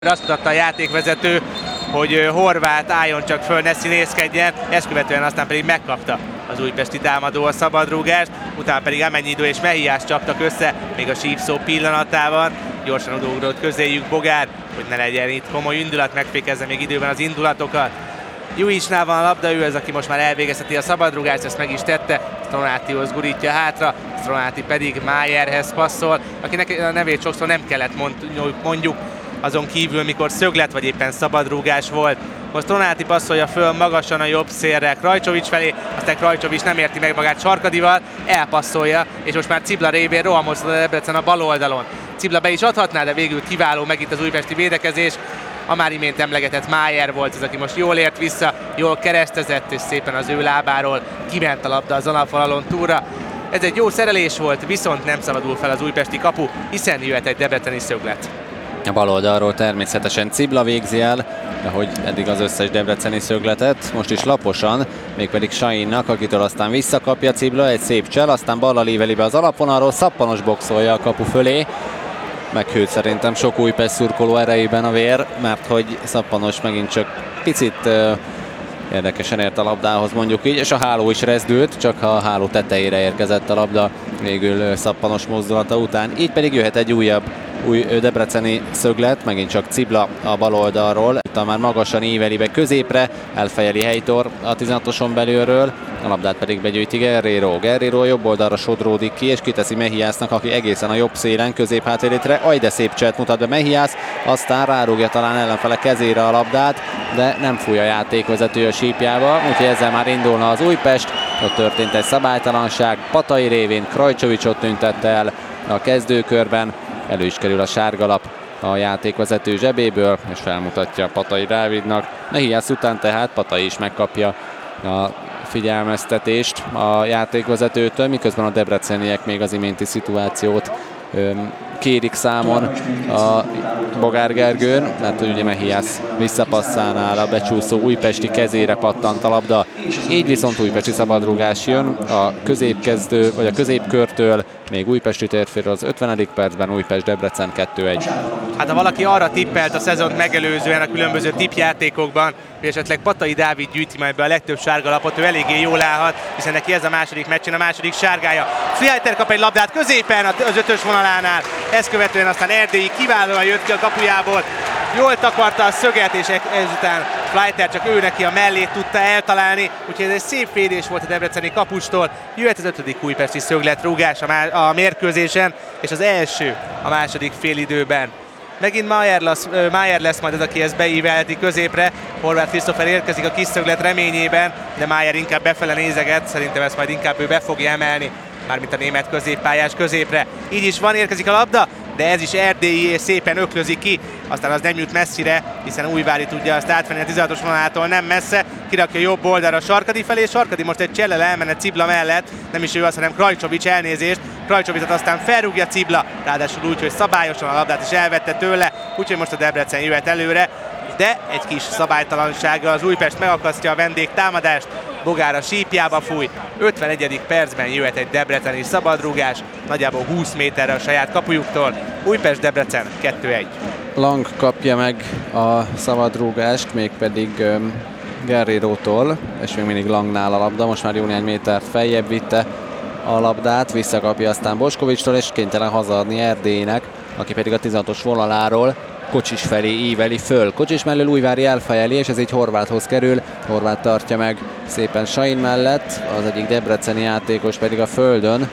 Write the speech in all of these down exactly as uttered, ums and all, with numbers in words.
Azt mutatta a játékvezető, hogy Horváth álljon csak föl, ne színészkedjen, ezt követően aztán pedig megkapta az újpesti támadó a szabadrúgást, utána pedig Amennyidó és Mehiás csaptak össze, még a sípszó pillanatában. Gyorsan odaugrott közéjük Bogár, hogy ne legyen itt komoly indulat, megfékezze még időben az indulatokat. Juicsnál van a labda, ő az, aki most már elvégezheti a szabadrúgást, ezt meg is tette, Stronatihoz gurítja hátra, Stronati pedig Mayerhez passzol, akinek a nevét sokszor nem kellett mondjuk, azon kívül, mikor szöglet vagy éppen szabadrúgás volt. Most Stronati passzolja föl magasan a jobb szélre Krajcsovics felé, aztán Krajcsovics nem érti meg magát Sarkadival, elpasszolja, és most már Cibla révén rohamozott a Debrecen a bal oldalon. Cibla be is adhatná, de végül kiváló meg itt az újpesti védekezés. A már imént emlegetett Mayer volt az, aki most jól ért vissza, jól keresztezett, és szépen az ő lábáról kiment a labda az alapvonalon túlra. Ez egy jó szerelés volt, viszont nem szabadul fel az újpesti kapu, hiszen jöhet egy debreceni szöglet. A bal oldalról természetesen Cibla végzi el, ahogy eddig az összes debreceni szögletet, most is laposan, mégpedig Sainnak, akitől aztán visszakapja Cibla, egy szép csel, aztán ballal íveli be az alapvonalról, Szappanos boxolja a kapu fölé. Meghűlt szerintem sok Újpest szurkoló erejében a vér, mert hogy Szappanos megint csak picit uh, érdekesen ért a labdához, mondjuk így, és a háló is rezdült, csak a háló tetejére érkezett a labda végül uh, Szappanos mozdulata után. Így pedig jöhet egy újabb új debreceni szöglet, megint csak Cibla a bal oldalról. Itt már magasan íveli be középre, elfejeli Heitor a tizenhatoson belülről, a labdát pedig begyűjti Guerrero. Guerrero jobb oldalra sodródik ki, és kiteszi Mehiásnak, aki egészen a jobb szélen közép hátérétre. Aj, de szép cselt mutat be Mehiás, aztán rárúgja talán ellenfele kezére a labdát, de nem fúj a játékvezető a sípjába, úgyhogy ezzel már indulna az Újpest. Ott történt egy szabálytalanság, Patai révén Krajcsovicsot tüntette el a kezdőkörben. Elő is kerül a sárgalap a játékvezető zsebéből, és felmutatja Patai Dávidnak. Mehiás után tehát Patai is megkapja a figyelmeztetést a játékvezetőtől, miközben a debreceniek még az iménti szituációt öm, kérik számon a Bogár Gergőn, mert hogy ugye Mehiás visszapasszánál a becsúszó újpesti kezére pattant a labda. Így viszont újpesti szabadrúgás jön a középkezdő, vagy a középkörtől, még újpesti térféről az ötvenedik percben, Újpest Debrecen kettő egy. Hát ha valaki arra tippelt a szezont megelőzően a különböző tippjátékokban, hogy esetleg Patai Dávid gyűjti majd be a legtöbb sárgalapot, ő eléggé jól állhat, hiszen neki ez a második meccsen a második sárgája. Fleiter kap egy labdát középen az ötös vonalánál, ezt követően aztán Erdélyi kiválóan jött ki a kapujából, jól takarta a szöget, és ezután Fleiter csak ő neki a mellét tudta eltalálni, úgyhogy ez egy szép védés volt a debreceni kapustól. Jöhet az ötödik újpesti szögletrúgás a, a mérkőzésen, és az első a második félidőben. Megint Mayer lesz, Mayer lesz majd az, aki ezt beívelheti középre. Horváth Krisztófer érkezik a kis szöglet reményében, de Mayer inkább befele nézeget, szerintem ezt majd inkább ő be fogja emelni, mármint a német középpályás középre. Így is van, érkezik a labda, de ez is Erdélyi szépen öklözik ki, aztán az nem jut messzire, hiszen Újvári tudja azt átvenni a tizenhatos vonalától nem messze, kirakja jobb oldalra Sarkadi felé, Sarkadi most egy csellel elmenne Cibla mellett, nem is ő az, hanem Krajcsovics, elnézést, Krajcsovicsot aztán felrúgja Cibla, ráadásul úgy, hogy szabályosan a labdát is elvette tőle, úgyhogy most a Debrecen jöhet előre, de egy kis szabálytalansággal az Újpest megakasztja a vendég támadást, Bogár a sípjába fúj, ötvenegyedik percben jöhet egy debreceni szabadrúgás, nagyjából húsz méterre a saját kapujuktól, Újpest-Debrecen kettő egy. Lang kapja meg a szabadrúgást, mégpedig um, Guerrero-tól, és még mindig Langnál a labda, most már jó néhány métert feljebb vitte a labdát, visszakapja aztán Boskovicstól, és kénytelen hazaadni Erdélynek, aki pedig a tizenhatos vonaláról Kocsis felé íveli föl. Kocsis mellől Újvári elfejeli, és ez így Horváthhoz kerül. Horváth tartja meg szépen Sain mellett, az egyik debreceni játékos pedig a földön,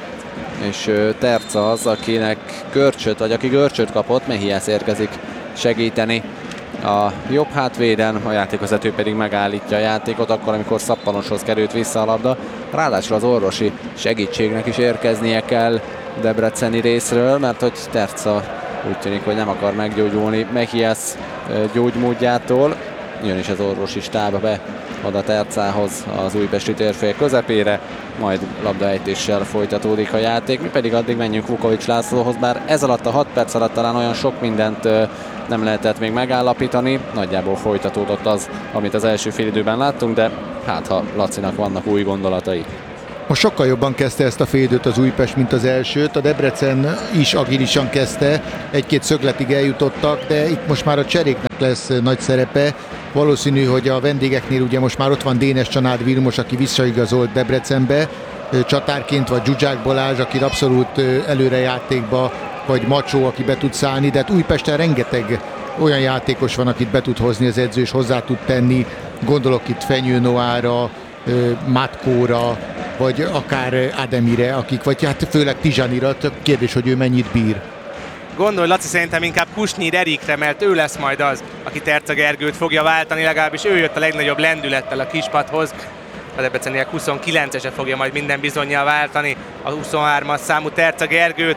és Terca az, akinek görcsöt, vagy aki görcsöt kapott, Mehiás érkezik segíteni a jobb hátvéden, a játékvezető pedig megállítja a játékot, akkor, amikor Szappanoshoz került vissza a labda. Ráadásul az orvosi segítségnek is érkeznie kell debreceni részről, mert hogy Terca úgy tűnik, hogy nem akar meggyógyulni Mehiás gyógymódjától. Jön is az orvosi stáb be oda Tercához az újpesti térfél közepére, majd labdaejtéssel folytatódik a játék. Mi pedig addig menjünk Vukovics Lászlóhoz, bár ez alatt a hat perc alatt talán olyan sok mindent nem lehetett még megállapítani. Nagyjából folytatódott az, amit az első félidőben láttunk, de hát ha Lacinak vannak új gondolatai. Most sokkal jobban kezdte ezt a félidőt az Újpest, mint az elsőt. A Debrecen is agilisan kezdte, egy-két szögletig eljutottak, de itt most már a cseréknek lesz nagy szerepe. Valószínű, hogy a vendégeknél ugye most már ott van Dénes Csanád Vilmos, aki visszaigazolt Debrecenbe, csatárként, vagy Zsuzsák Balázs, aki abszolút előrejátékba, vagy Macsó, aki be tud szállni, de hát Újpesten rengeteg olyan játékos van, akit be tud hozni az edző, és hozzá tud tenni. Gondolok itt Fenyő Noára, Matkóra, vagy akár Ademire, akik, vagy hát főleg Tizsanira, kérdés, hogy ő mennyit bír. Gondolj, Laci, szerintem inkább Kusnyír Erikre, mert ő lesz majd az, aki Terca Gergőt fogja váltani, legalábbis ő jött a legnagyobb lendülettel a kispadhoz. A Debreceniek huszonkilencese fogja majd minden bizonnyal váltani a huszonhármas számú Terca Gergőt.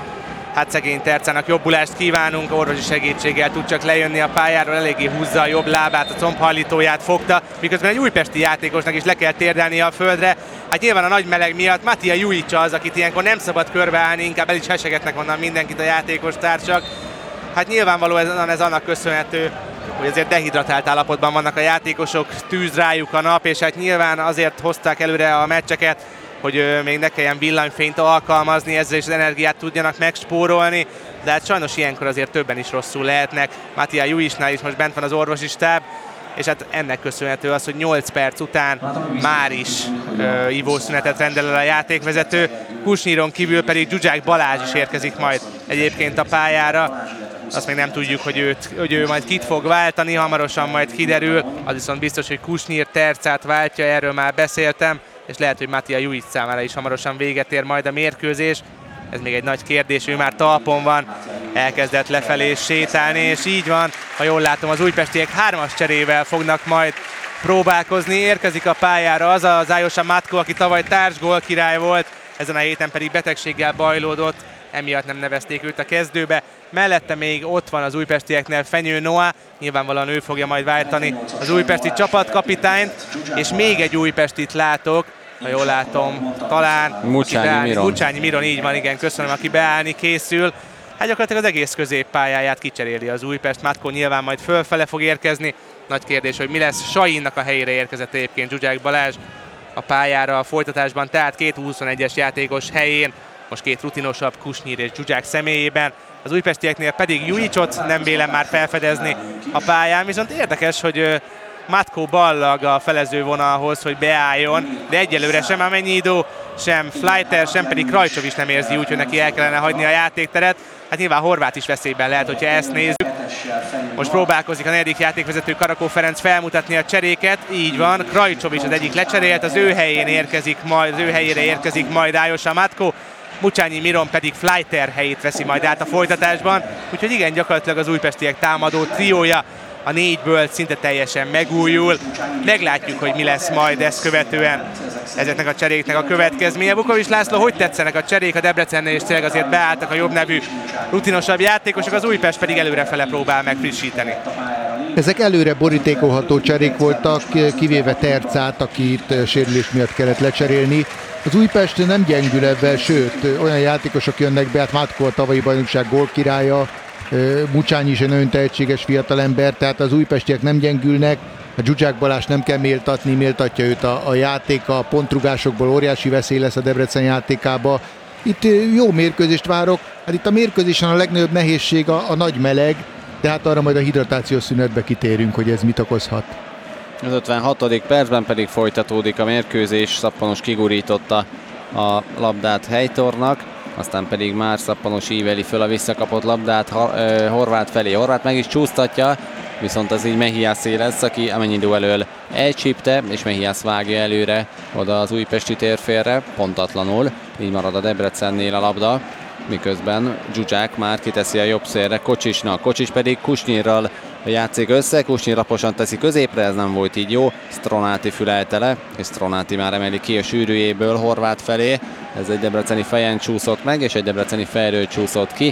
Hát szegény Tercának jobbulást kívánunk, orvosi segítséggel tud csak lejönni a pályáról, eléggé húzza a jobb lábát, a combhajlítóját fogta, miközben egy újpesti játékosnak is le kell térdelnie a földre. Hát nyilván a nagy meleg miatt Matija Jujic az, akit ilyenkor nem szabad körbeállni, inkább el is hesegetnek onnan mindenkit a játékos társak. Hát nyilvánvalóan ez annak köszönhető, hogy azért dehidratált állapotban vannak a játékosok, tűz rájuk a nap, és hát nyilván azért hozták előre a meccseket, hogy még ne kelljen villanyfényt alkalmazni, ezzel is az energiát tudjanak megspórolni, de hát sajnos ilyenkor azért többen is rosszul lehetnek. Matija Jujicnál is most bent van az orvosi stáb, és hát ennek köszönhető az, hogy nyolc perc után már is uh, ivószünetet rendel el a játékvezető. Kusnyíron kívül pedig Zsuzsák Balázs is érkezik majd egyébként a pályára. Azt még nem tudjuk, hogy, őt, hogy ő majd kit fog váltani, hamarosan majd kiderül. Az viszont biztos, hogy Kusnyír Tercát váltja, erről már beszéltem, és lehet, hogy Matija Jujic számára is hamarosan véget ér majd a mérkőzés. Ez még egy nagy kérdés, ő már talpon van, elkezdett lefelé sétálni, és így van, ha jól látom, az újpestiek hármas cserével fognak majd próbálkozni. Érkezik a pályára az a Zájosa Matko, aki tavaly társgól király volt, ezen a héten pedig betegséggel bajlódott, emiatt nem nevezték őt a kezdőbe. Mellette még ott van az újpestieknél Fenyő Noá, nyilvánvalóan ő fogja majd váltani az újpesti csapatkapitányt, és még egy újpestit látok, ha jól látom, talán Mucsányi Miron. Mucsányi Miron, így van, igen, köszönöm, aki beállni készül. Hát gyakorlatilag az egész középpályáját kicseréli az Újpest. Matko nyilván majd fölfele fog érkezni. Nagy kérdés, hogy mi lesz. Sainnak a helyére érkezett egyébként Zsuzsák Balázs a pályára a folytatásban, tehát két huszonegyes játékos helyén, most két rutinosabb, Kusnyír és Zsuzsák személyében. Az újpestieknél pedig Jujicot nem vélem már felfedezni a pályán, viszont érdekes, hogy Matko ballag a felező vonalhoz, hogy beálljon, de egyelőre sem Amenyido, sem Fleiter, sem pedig Krajcsov is nem érzi úgy, hogy neki el kellene hagyni a játékteret. Hát nyilván Horváth is veszélyben lehet, hogyha ezt nézzük. Most próbálkozik a negyedik játékvezető Karakó Ferenc felmutatni a cseréket, így van, Krajcsov is az egyik lecserélt, az ő helyén érkezik majd, az ő helyére érkezik majd Zájosa Matko, Mucsányi Miron pedig Fleiter helyét veszi majd át a folytatásban, úgyhogy igen, gyakorlatilag az újpestiek támadó triója a négyből szinte teljesen megújul. Meglátjuk, hogy mi lesz majd ezt követően ezeknek a cseréknek a következménye. Vukovics László, hogy tetszenek a cserék? A Debrecennél is tényleg azért beálltak a jobb nevű rutinosabb játékosok, az Újpest pedig előrefele próbál megfrissíteni. Ezek előre borítékolható cserék voltak, kivéve Tercát, akit sérülés miatt kellett lecserélni. Az Újpest nem gyengül ebben, sőt, olyan játékosok jönnek be, hát Matko a tavalyi bajnokság gólkirálya, Mucsányi is egy nagyon tehetséges fiatalember, tehát az újpestiek nem gyengülnek, a Zsuzsák Balázs nem kell méltatni, méltatja őt a, a játék, a pontrugásokból óriási veszély lesz a Debrecen játékába. Itt jó mérkőzést várok, hát itt a mérkőzésen a legnagyobb nehézség a, a nagy meleg, de hát arra majd a hidratációs szünetbe kitérünk, hogy ez mit okozhat. Az ötvenhatodik percben pedig folytatódik a mérkőzés, Szappanos kigurította a labdát Heitornak, aztán pedig már Szappanos íveli föl a visszakapott labdát Horváth felé. Horváth meg is csúsztatja, viszont az így Mehiászé lesz, aki Amenyido elől elcsípte, és Mehiász vágja előre oda az újpesti térfélre, pontatlanul, így marad a Debrecennél a labda, miközben Zsuzsák már kiteszi a jobb szélre Kocsisnak, Kocsis pedig Kusnyírral játszik össze, Kusnyír laposan teszi középre, ez nem volt így jó, Stronáti fülelte le, és Stronáti már emeli ki a sűrűjéből Horváth felé, ez egy debreceni fejen csúszott meg, és egy debreceni fejről csúszott ki,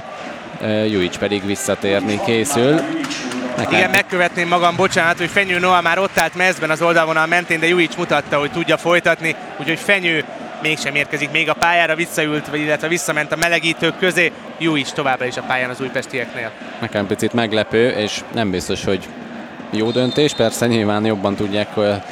Jujic pedig visszatérni készül. Nekem... Igen, megkövetném magam, bocsánat, hogy Fenyő Noá már ott állt mezben az oldalvonal mentén, de Jujic mutatta, hogy tudja folytatni, úgyhogy Fenyő mégsem érkezik még a pályára, visszaült, vagy illetve visszament a melegítők közé, Jujic továbbra is a pályán az újpestieknél. Nekem picit meglepő, és nem biztos, hogy jó döntés, persze nyilván jobban tudják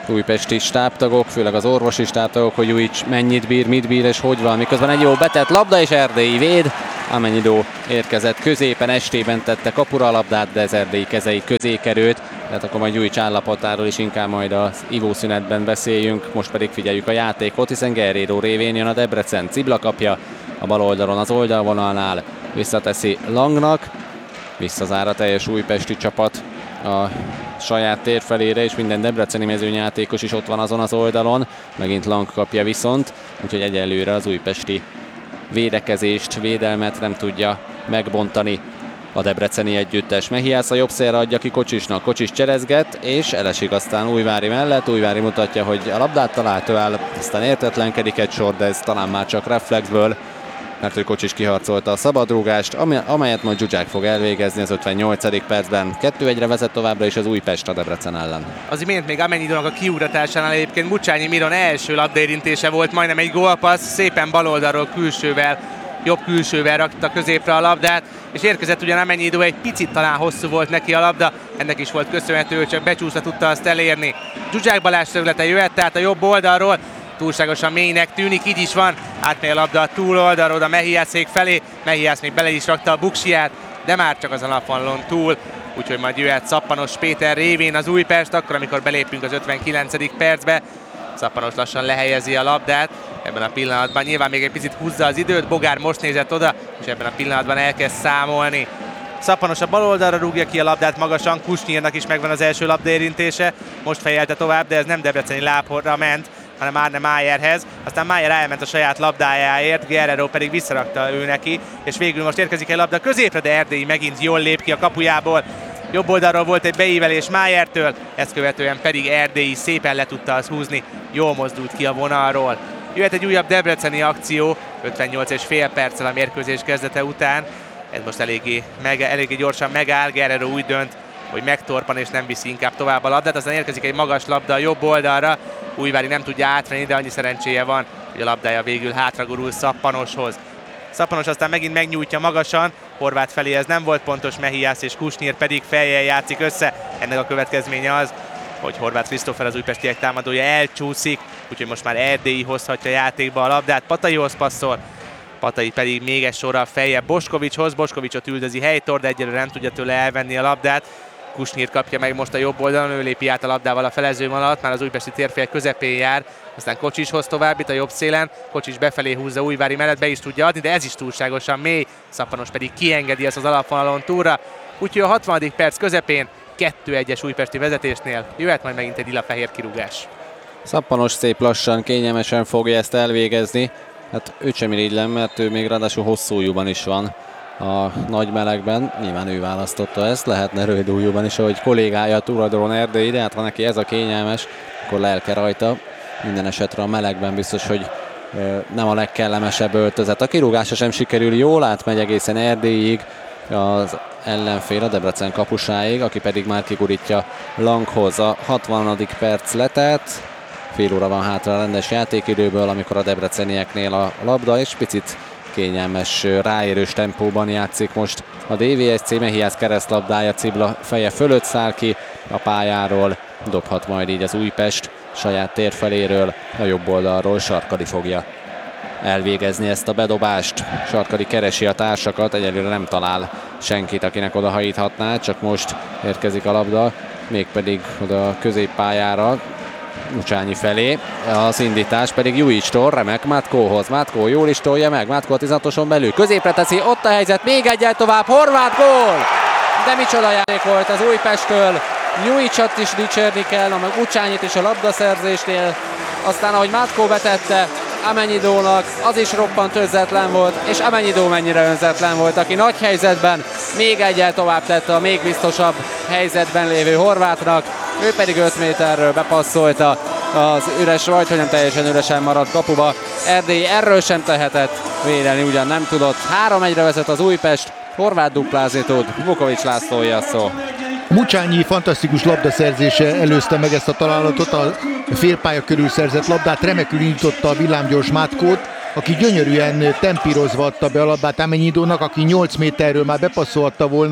újpesti stábtagok, főleg az orvosi stábtagok, hogy Jujic mennyit bír, mit bír és hogy van. Miközben egy jó betett labda és erdélyi véd. Amennyidó érkezett középen, estében tette kapura a labdát, de ez erdélyi kezei közé került. Tehát akkor majd Jujic állapotáról is inkább majd az ivószünetben beszéljünk. Most pedig figyeljük a játékot, hiszen Guerrero révén jön a Debrecen. Cibla kapja a bal oldalon az oldalvonalnál, visszateszi Langnak. Visszazár a teljes újpesti csapat a saját tér felére, és minden debreceni mezőnyjátékos is ott van azon az oldalon. Megint Lang kapja viszont, úgyhogy egyelőre az újpesti védekezést, védelmet nem tudja megbontani a debreceni együttes. Mehiász a jobb szélre adja ki Kocsisnak, Kocsis cserezget, és elesik aztán Újvári mellett. Újvári mutatja, hogy a labdát talált el, aztán értetlenkedik egy sor, de ez talán már csak reflexből, mert hogy Kocsis kiharcolta a szabadrúgást, amelyet majd Zsuzsák fog elvégezni az ötvennyolcadik percben. kettő egyre vezet továbbra is az Újpest a Debrecen ellen. Az imént még Amennyidónak a kiugratásánál egyébként Mucsányi Miron első labdaérintése volt, majdnem egy gólpassz, szépen baloldalról külsővel, jobb külsővel rakta középre a labdát, és érkezett ugyan Amennyidó, egy picit talán hosszú volt neki a labda, ennek is volt köszönhető, csak becsúszva tudta azt elérni. Zsuzsák Balázs szöglete jöhet, tehát a jobb oldalról, túlságosan mélynek tűnik, így is van, átmegy a labda a túloldalról, oda Mehiászék felé, Mehiász még bele is rakta a buksiját, de már csak az alapvonalon túl, úgyhogy majd jöhet Szappanos Péter révén az Újpest, akkor amikor belépünk az ötvenkilencedik percbe. Szappanos lassan lehelyezi a labdát, ebben a pillanatban nyilván még egy picit húzza az időt, Bogár most nézett oda, és ebben a pillanatban elkezd számolni. Szappanos a bal oldalra rúgja ki a labdát magasan, Kusnyírnak is megvan az első labdaérintése, most fejelte tovább, de ez nem debreceni lábra ment, hanem Arne Mayerhez, aztán Mayer elment a saját labdájáért, Guerrero pedig visszarakta ő neki, és végül most érkezik egy labda középre, de Erdélyi megint jól lép ki a kapujából. Jobb oldalról volt egy beívelés Mayertől, ezt követően pedig Erdélyi szépen le tudta azt húzni, jól mozdult ki a vonalról. Jöhet egy újabb debreceni akció, ötvennyolc és fél perccel a mérkőzés kezdete után. Ez most eléggé, meg, eléggé gyorsan megáll, Guerrero úgy dönt, hogy megtorpan és nem viszi inkább tovább a labdát, aztán érkezik egy magas labda a jobb oldalra, Újvári nem tudja átvenni, de annyi szerencséje van, hogy a labdája végül hátragurul Szappanoshoz. Szappanos aztán megint megnyújtja magasan, Horváth felé ez nem volt pontos, Mehiász és Kusnyír pedig fejjel játszik össze. Ennek a következménye az, hogy Horváth Krisztófer, az újpestiek támadója elcsúszik, úgyhogy most már Erdélyi hozhatja játékba a labdát, Pataihoz passzol, Patai pedig még egy sorral feljebb Boskovicshoz, Boskovicsot üldözi Heitor, de egyelőre nem tudja tőle elvenni a labdát. Kusnyír kapja meg most a jobb oldalon, ő lépi át a labdával a felező alatt, már az újpesti térfél közepén jár, aztán Kocsishoz tovább itt a jobb szélen, Kocsis befelé húzza Újvári mellett, be is tudja adni, de ez is túlságosan mély, Szappanos pedig kiengedi ezt az alapvonalon túlra, úgyhogy a hatvanadik perc közepén kettő egyes újpesti vezetésnél jöhet majd megint egy lila-fehér kirúgás. Szappanos szép lassan, kényelmesen fogja ezt elvégezni, hát őt sem irigylem, mert ő még ráadásul hosszújúban is van a nagy melegben, nyilván ő választotta ezt, lehetne rövidújúban is, ahogy kollégája a túradron Erdélyi, de hát ha neki ez a kényelmes, akkor lelke rajta. Minden esetre a melegben biztos, hogy nem a legkellemesebb öltözet. A kirúgása sem sikerül jól, átmegy egészen Erdélyig az ellenfél, a Debrecen kapusáig, aki pedig már kigurítja Langhoz. A hatvanadik perc letelt, fél óra van hátra a rendes játékidőből, amikor a debrecenieknél a labda, és picit kényelmes, ráérős tempóban játszik most a dé vé es cé. Mehiász keresztlabdája Cibla feje fölött száll ki a pályáról, dobhat majd így az Újpest saját tér feléről, a jobb oldalról Sarkadi fogja elvégezni ezt a bedobást. Sarkadi keresi a társakat, egyelőre nem talál senkit, akinek odahajíthatná, csak most érkezik a labda, mégpedig oda a középpályára, Mucsányi felé, az indítás pedig Jujic-tól, remek Matkóhoz. Matkó jól is tolja meg, Matkó a tizenhatoson belül, középre teszi, ott a helyzet, még egyel tovább, Horváth gól! De micsoda játék volt az Újpesttől, Jujicot is dicsérni kell, meg Mucsányit is a labdaszerzésnél, aztán ahogy Matkó betette, Amennyidónak az is roppant önzetlen volt, és Amennyidó mennyire önzetlen volt, aki nagy helyzetben még egyel tovább tette a még biztosabb helyzetben lévő Horváthnak, ő pedig öt méterről bepasszolta az üres, vagy hogy nem teljesen üresen maradt kapuba. Erdély erről sem tehetett, védeni ugyan nem tudott. három egyre vezet az Újpest, Horváth duplázni tud, Vukovics Lászlóé a szó. Mucsányi fantasztikus labdaszerzése előzte meg ezt a találatot, a félpálya körül szerzett labdát remekül indította a villámgyors Matkót, aki gyönyörűen tempírozva adta be a labdát Amennyidónak, aki nyolc méterről már bepasszolhatta volna,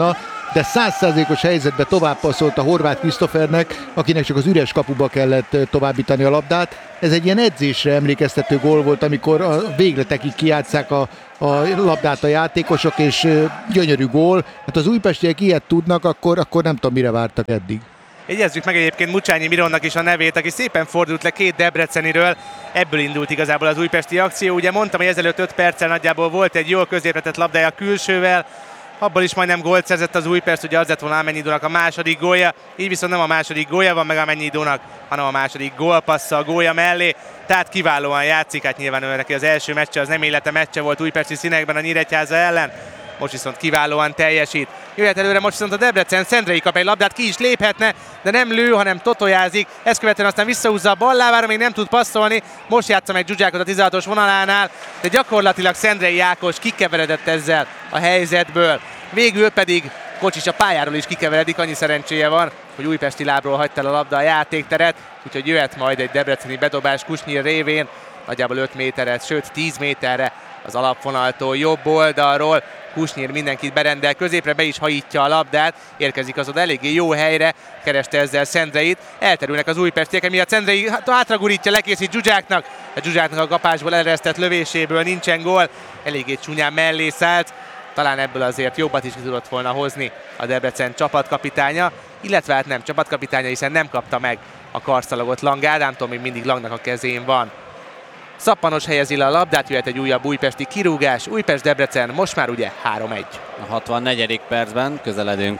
de száz százalékos helyzetbe tovább passzolt a horvát Christophernek, akinek csak az üres kapuba kellett továbbítani a labdát. Ez egy ilyen edzésre emlékeztető gól volt, amikor a végletekig kijátsszák a, a labdát a játékosok, és gyönyörű gól. Hát az újpestiek ilyet tudnak, akkor, akkor nem tudom, mire vártak eddig. Jegyezzük meg egyébként Mucsányi Mironnak is a nevét, aki szépen fordult le két debreceniről. Ebből indult igazából az újpesti akció. Ugye mondtam, hogy ezelőtt öt perccel nagyjából volt egy jól középletett labdája külsővel. Abból is majdnem gólt szerzett az Újpest, ugye az lett volna Amennyidónak a második gólja. Így viszont nem a második gólja van meg Amennyidónak, hanem a második gólpassza a gólja mellé. Tehát kiválóan játszik, hát nyilván ő neki az első meccse, az nem élete meccse volt újpesti színekben a Nyíregyháza ellen. Most viszont kiválóan teljesít. Jöhet előre most viszont a Debrecen, Szendrei kap egy labdát, ki is léphetne, de nem lő, hanem totojázik. Ezt követően aztán visszahúzza a ballávára, még nem tud passzolni. Most játsza meg Zsuzsákot a tizenhatos vonalánál, de gyakorlatilag Szendrei Ákos kikeveredett ezzel a helyzetből. Végül pedig Kocsis a pályáról is kikeveredik, annyi szerencséje van, hogy újpesti lábról hagyta el a labda a játékteret, úgyhogy jöhet majd egy debreceni bedobás Kusnyir révén, nagyjából öt méteret, sőt tíz méterre az alapvonaltól jobb oldalról. Kusnyir mindenkit berendel középre, be is hajítja a labdát, érkezik az oda eléggé jó helyre, kereste ezzel Szendreit, elterülnek az újpestiek, emiatt Szendrei hát hátragurítja, lekészít Zsuzsáknak, a Zsuzsáknak a kapásból eleresztett lövéséből nincsen gól, eléggé csúnyán mellé szállt, talán ebből azért jobbat is ki tudott volna hozni a Debrecen csapatkapitánya, illetve hát nem csapatkapitánya, hiszen nem kapta meg a karszalagot Lang Ádámtól, még mindig Langnak a kezén van. Szappanos helyezi le a labdát, jöhet egy újabb újpesti kirúgás, Újpest-Debrecen most már ugye három egy. A hatvannegyedik percben közeledünk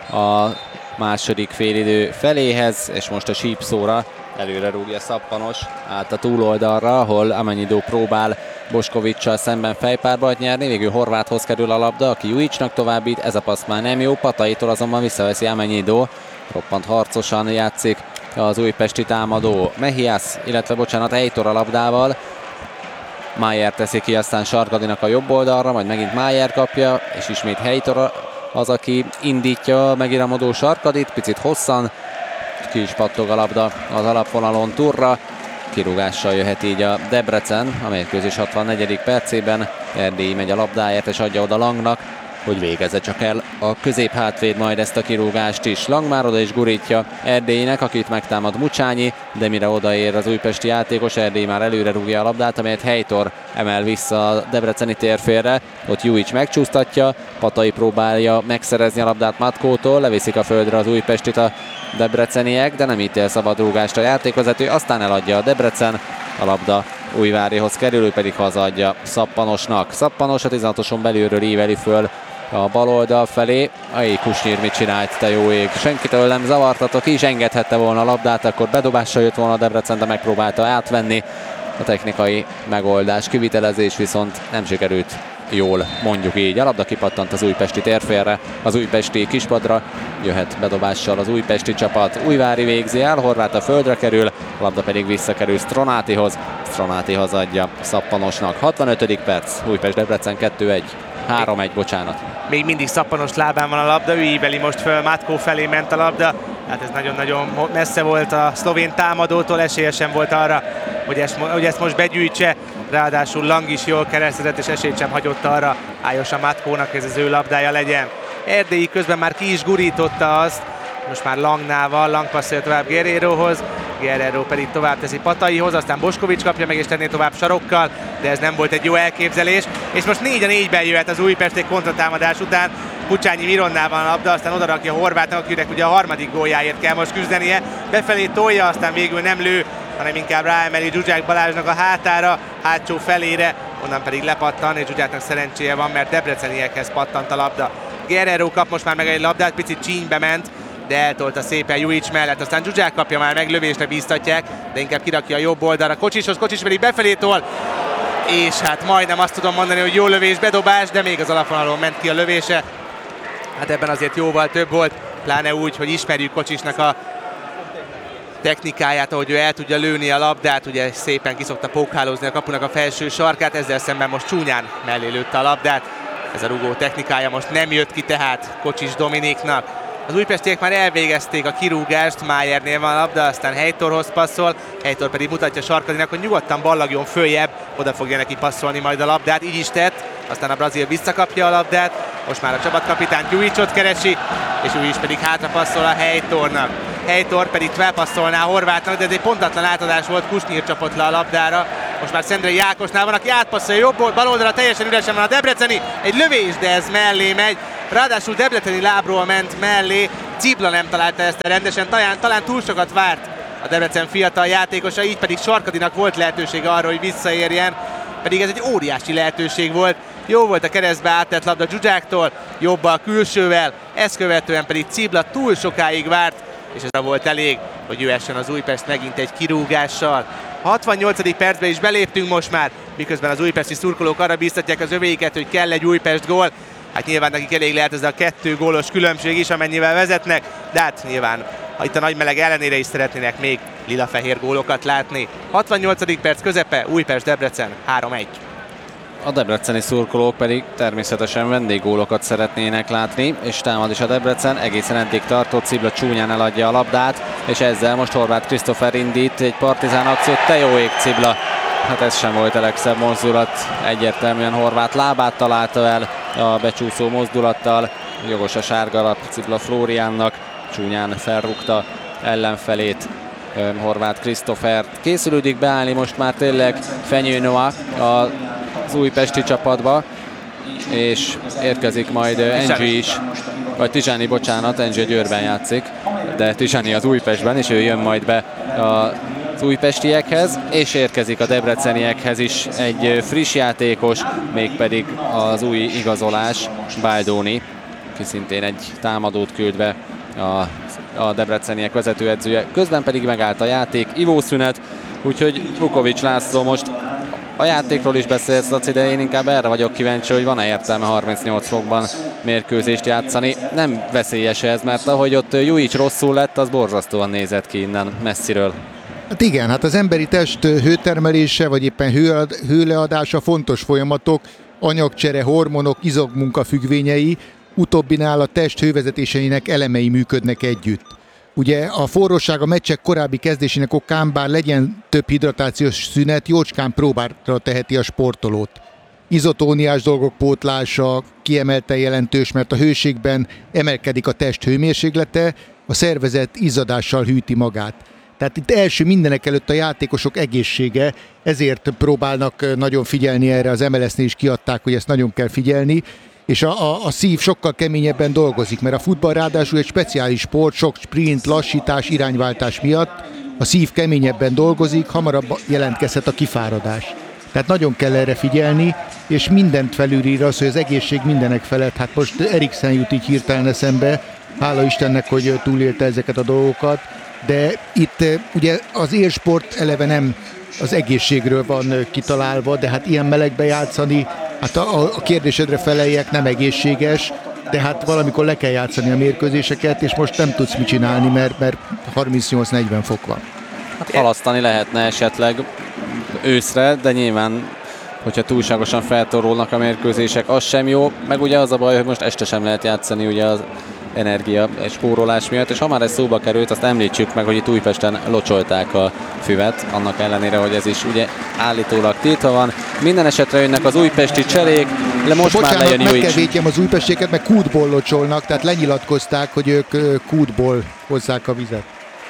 a második félidő feléhez, és most a sípszóra előre rúgja Szappanos át a túloldalra, ahol Amennyidó próbál Boskoviccal szemben fejpárbajt nyerni, végül Horváthoz kerül a labda, aki Juicsnak továbbít, ez a passz már nem jó, Pataitól azonban visszaveszi Amennyidó, roppant harcosan játszik az újpesti támadó Mehias, illetve bocsánat, Heitor a labdával. Májer teszi ki aztán Sarkadinak a jobb oldalra, majd megint Májer kapja, és ismét Heitor az, aki indítja megiramodó Sarkadit, picit hosszan, ki is pattog a labda az alapvonalon Turra. Kirúgással jöhet így a Debrecen, a mérkőzés hatvannegyedik percében. Erdélyi megy a labdáért és adja oda Langnak, hogy végezze csak el a középhátvéd majd ezt a kirúgást is. Lang már oda is gurítja Erdélynek, akit megtámad Mucsányi, de mire odaér az újpesti játékos, Erdély már előre rúgja a labdát, amelyet Heitor emel vissza a debreceni térfélre. Ott Juics megcsúsztatja, Patai próbálja megszerezni a labdát Matkótól, leviszik a földre az újpestit a debreceniek, de nem ítél szabad rúgást a játékvezető, aztán eladja a Debrecen, a labda Újvárihoz kerül, ő pedig hazaadja Szappanosnak. Szappanos a tizenhatoson belülről íveli föl a bal oldal felé. Ai, Kusnyir mit csinált, te jó ég. Senkitől nem zavartatok, ki is engedhette volna a labdát, akkor bedobással jött volna a Debrecen, de megpróbálta átvenni. A technikai megoldás, kivitelezés viszont nem sikerült jól, mondjuk így. A labda kipattant az újpesti térfélre, az újpesti kispadra. Jöhet bedobással az újpesti csapat. Újvári végzi el, Horváth a földre kerül, a labda pedig visszakerül Stronátihoz. Stronáti hazadja Szappanosnak. hatvanötödik perc, Újpest-Debrecen kettő egy. három egy, bocsánat. Még mindig Szappanos lábán van a labda, ő íveli most föl, Matkó felé ment a labda. Hát ez nagyon-nagyon messze volt a szlovén támadótól, esélyesen volt arra, hogy ezt, hogy ezt most begyűjtse. Ráadásul Lang is jól keresztezett, és esélyt sem hagyott arra Ájosa Matkónak, ez az ő labdája legyen. Erdélyi közben már ki is gurította azt, most már Langnál van, Lang passzolja tovább Guerrerohoz, Guerrero pedig tovább teszi Pataihoz, aztán Boskovics kapja meg és tenné tovább sarokkal, de ez nem volt egy jó elképzelés, és most négy a négyben jöhet az Újpest egy kontratámadás után. Mucsányi Mironnál van a labda, aztán odarakja Horvátnak, akinek ugye a harmadik góljáért kell most küzdenie, befelé tolja, aztán végül nem lő, hanem inkább ráemeli Zsuzsák Balázsnak a hátára, hátsó felére, onnan pedig lepattan, és Zsuzsáknak szerencséje van, mert debreceniekhez pattant a labda. Guerrero kap most már meg egy labdát, picit csínybe ment, de eltolta szépen Juics mellett, aztán Zsuzsák kapja már meg, lövésre bíztatják, de inkább kirakja a jobb oldalra Kocsishoz, Kocsis pedig befelé tol, és hát majdnem azt tudom mondani, hogy jó lövés, bedobás, de még az alapvonalon ment ki a lövése. Hát ebben azért jóval több volt, pláne úgy, hogy ismerjük Kocsisnak a technikáját, ahogy ő el tudja lőni a labdát, ugye szépen kiszokta pókhálózni a kapunak a felső sarkát, ezzel szemben most csúnyán mellé lőtte a labdát. Ez a rugó technikája most nem jött ki tehát Kocsis Dominiknak. Az újpestiek már elvégezték a kirúgást, Májernél van a labda, aztán Heitorhoz passzol, Heitor pedig mutatja Sarkadinak, hogy nyugodtan ballagjon följebb, oda fogja neki passzolni majd a labdát, így is tett, aztán a brazil visszakapja a labdát, Most már a csapatkapitány Gyujicsot keresi, és Gyujics pedig hátrapasszol a Helytornak. Helytor pedig felpasszolná Horvátnak, de ez egy pontatlan átadás volt, Kusnyír csapott le a labdára. Most már Szendrei Ákosnál van, aki átpasszolja jobb oldal, bal oldalra, teljesen üresen van a debreceni. Egy lövés, de ez mellé megy. Ráadásul debreceni lábról ment mellé. Cibla nem találta ezt rendesen, talán, talán túl sokat várt a Debrecen fiatal játékosa, így pedig Sarkadinak volt lehetősége arra, hogy visszaérjen. Pedig ez egy óriási lehetőség volt. Jó volt a keresztbe áttett labda Zsuzsáktól, jobbal külsővel, ezt követően pedig Cibla túl sokáig várt, és ez volt elég, hogy jöhessen az Újpest megint egy kirúgással. hatvannyolcadik percben is beléptünk most már, miközben az újpesti szurkolók arra bíztatják az övéiket, hogy kell egy Újpest gól. Hát nyilván nekik elég lehet ez a kettő gólos különbség is, amennyivel vezetnek, de hát nyilván itt a nagy meleg ellenére is szeretnének még lila-fehér gólokat látni. hatvannyolcadik perc közepe, Újpest-Debrecen három egy. A debreceni szurkolók pedig természetesen vendéggólokat szeretnének látni, és támad is a Debrecen, egészen eddig tartott, Cibla csúnyán eladja a labdát, és ezzel most Horváth Krisztófer indít egy partizán akciót, te jó ég Cibla! Hát ez sem volt a legszebb mozdulat, egyértelműen Horváth lábát találta el a becsúszó mozdulattal, jogos a sárgalap Cibla Flóriánnak, csúnyán felrúgta ellenfelét Horváth Krisztófert. Készülődik beállni most már tényleg Fenyő Noah az újpesti csapatba, és érkezik majd Engi is, vagy Tizsáni, bocsánat, Engi a Győrben játszik, de Tizsáni az Újpestben, és ő jön majd be az újpestiekhez, és érkezik a debreceniekhez is egy friss játékos, mégpedig az új igazolás, Baldoni, ki szintén egy támadót küld be a, a debreceniek vezetőedzője. Közben pedig megállt a játék, ivószünet, úgyhogy Vukovics László most a játékról is beszélsz, Laci, de én inkább erre vagyok kíváncsi, hogy van-e értelme harmincnyolc fokban mérkőzést játszani. Nem veszélyes ez, mert ahogy ott Gyujics rosszul lett, az borzasztóan nézett ki innen messziről. Hát igen, hát az emberi test hőtermelése, vagy éppen hőad, hőleadása fontos folyamatok, anyagcsere, hormonok, izommunka függvényei, utóbbinál a test hővezetéseinek elemei működnek együtt. Ugye a forróság a meccsek korábbi kezdésének okán, bár legyen több hidratációs szünet, jócskán próbára teheti a sportolót. Izotóniás dolgok pótlása kiemelten jelentős, mert a hőségben emelkedik a test hőmérséklete, a szervezet izzadással hűti magát. Tehát itt első mindenek előtt a játékosok egészsége, ezért próbálnak nagyon figyelni erre, az em el es-nél is kiadták, hogy ezt nagyon kell figyelni, és a, a, a szív sokkal keményebben dolgozik, mert a futball ráadásul egy speciális sport, sok sprint, lassítás, irányváltás miatt a szív keményebben dolgozik, hamarabb jelentkezhet a kifáradás. Tehát nagyon kell erre figyelni, és mindent felülír az, hogy az egészség mindenek felett, hát most Eriksen jut így hirtelen eszembe, hála Istennek, hogy túlélte ezeket a dolgokat, de itt ugye az élsport eleve nem az egészségről van kitalálva, de hát ilyen melegbe játszani, hát a, a kérdésedre feleljek, nem egészséges, de hát valamikor le kell játszani a mérkőzéseket, és most nem tudsz mit csinálni, mert, mert harmincnyolc-negyven fok van. Hát halasztani lehetne esetleg őszre, de nyilván, hogyha túlságosan feltorulnak a mérkőzések, az sem jó, meg ugye az a baj, hogy most este sem lehet játszani ugye az energia és spórolás miatt, és ha már ez szóba került, azt említsük meg, hogy itt Újpesten locsolták a füvet, annak ellenére, hogy ez is ugye állítólag tiltva van. Minden esetre jönnek az újpesti cserék, de most Bocsánat, már lejön meg Gyujics. kell védjem az újpestieket, meg kútból locsolnak, tehát lenyilatkozták, hogy ők kútból hozzák a vizet.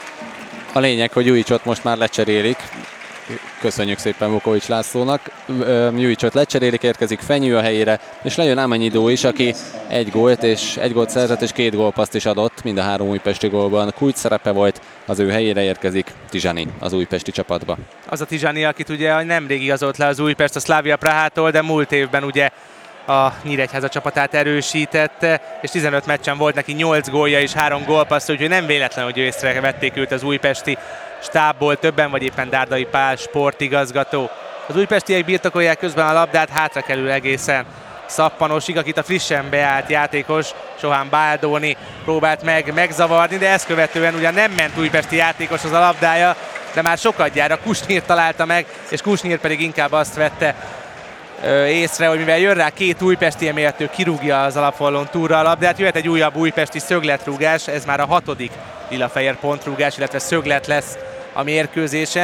A lényeg, hogy Gyujicsot most már lecserélik. Köszönjük szépen Vukovics Lászlónak. Gyujicsot lecserélik, érkezik Fenyő a helyére, és lejön Amenyidó is, aki egy gólt és egy gólt szerzett, és két gólpasszt is adott, mind a három újpesti gólban kulcs szerepe volt, az ő helyére érkezik Tizsani az újpesti csapatba. Az a Tizsani, akit ugye nemrég igazolt le az Újpest a Slavia Prahától, de múlt évben ugye a Nyíregyháza csapatát erősítette, és tizenöt meccsen volt neki nyolc gólja és három gólpassz, úgyhogy nem véletlen, hogy észrevették őt az újpesti stábból, többen, vagy éppen Dárdai Pál sportigazgató. Az újpestiek birtokolják közben a labdát, hátra kerül egészen Szappanosig, akit a frissen beállt játékos Sohán Baldoni próbált meg megzavarni, de ezt követően ugyan nem ment újpesti játékos az a labdája, de már sokadjára Kusnyír találta meg, és Kusnyír pedig inkább azt vette ö, észre, hogy mivel jön rá két újpesti, emiatt ő kirúgja az alapfallon túlra a labdát, jöhet egy újabb újpesti szögletrúgás, ez már a hatodik lila-fehér pontrúgás, illetve szöglet lesz a mérkőzésen.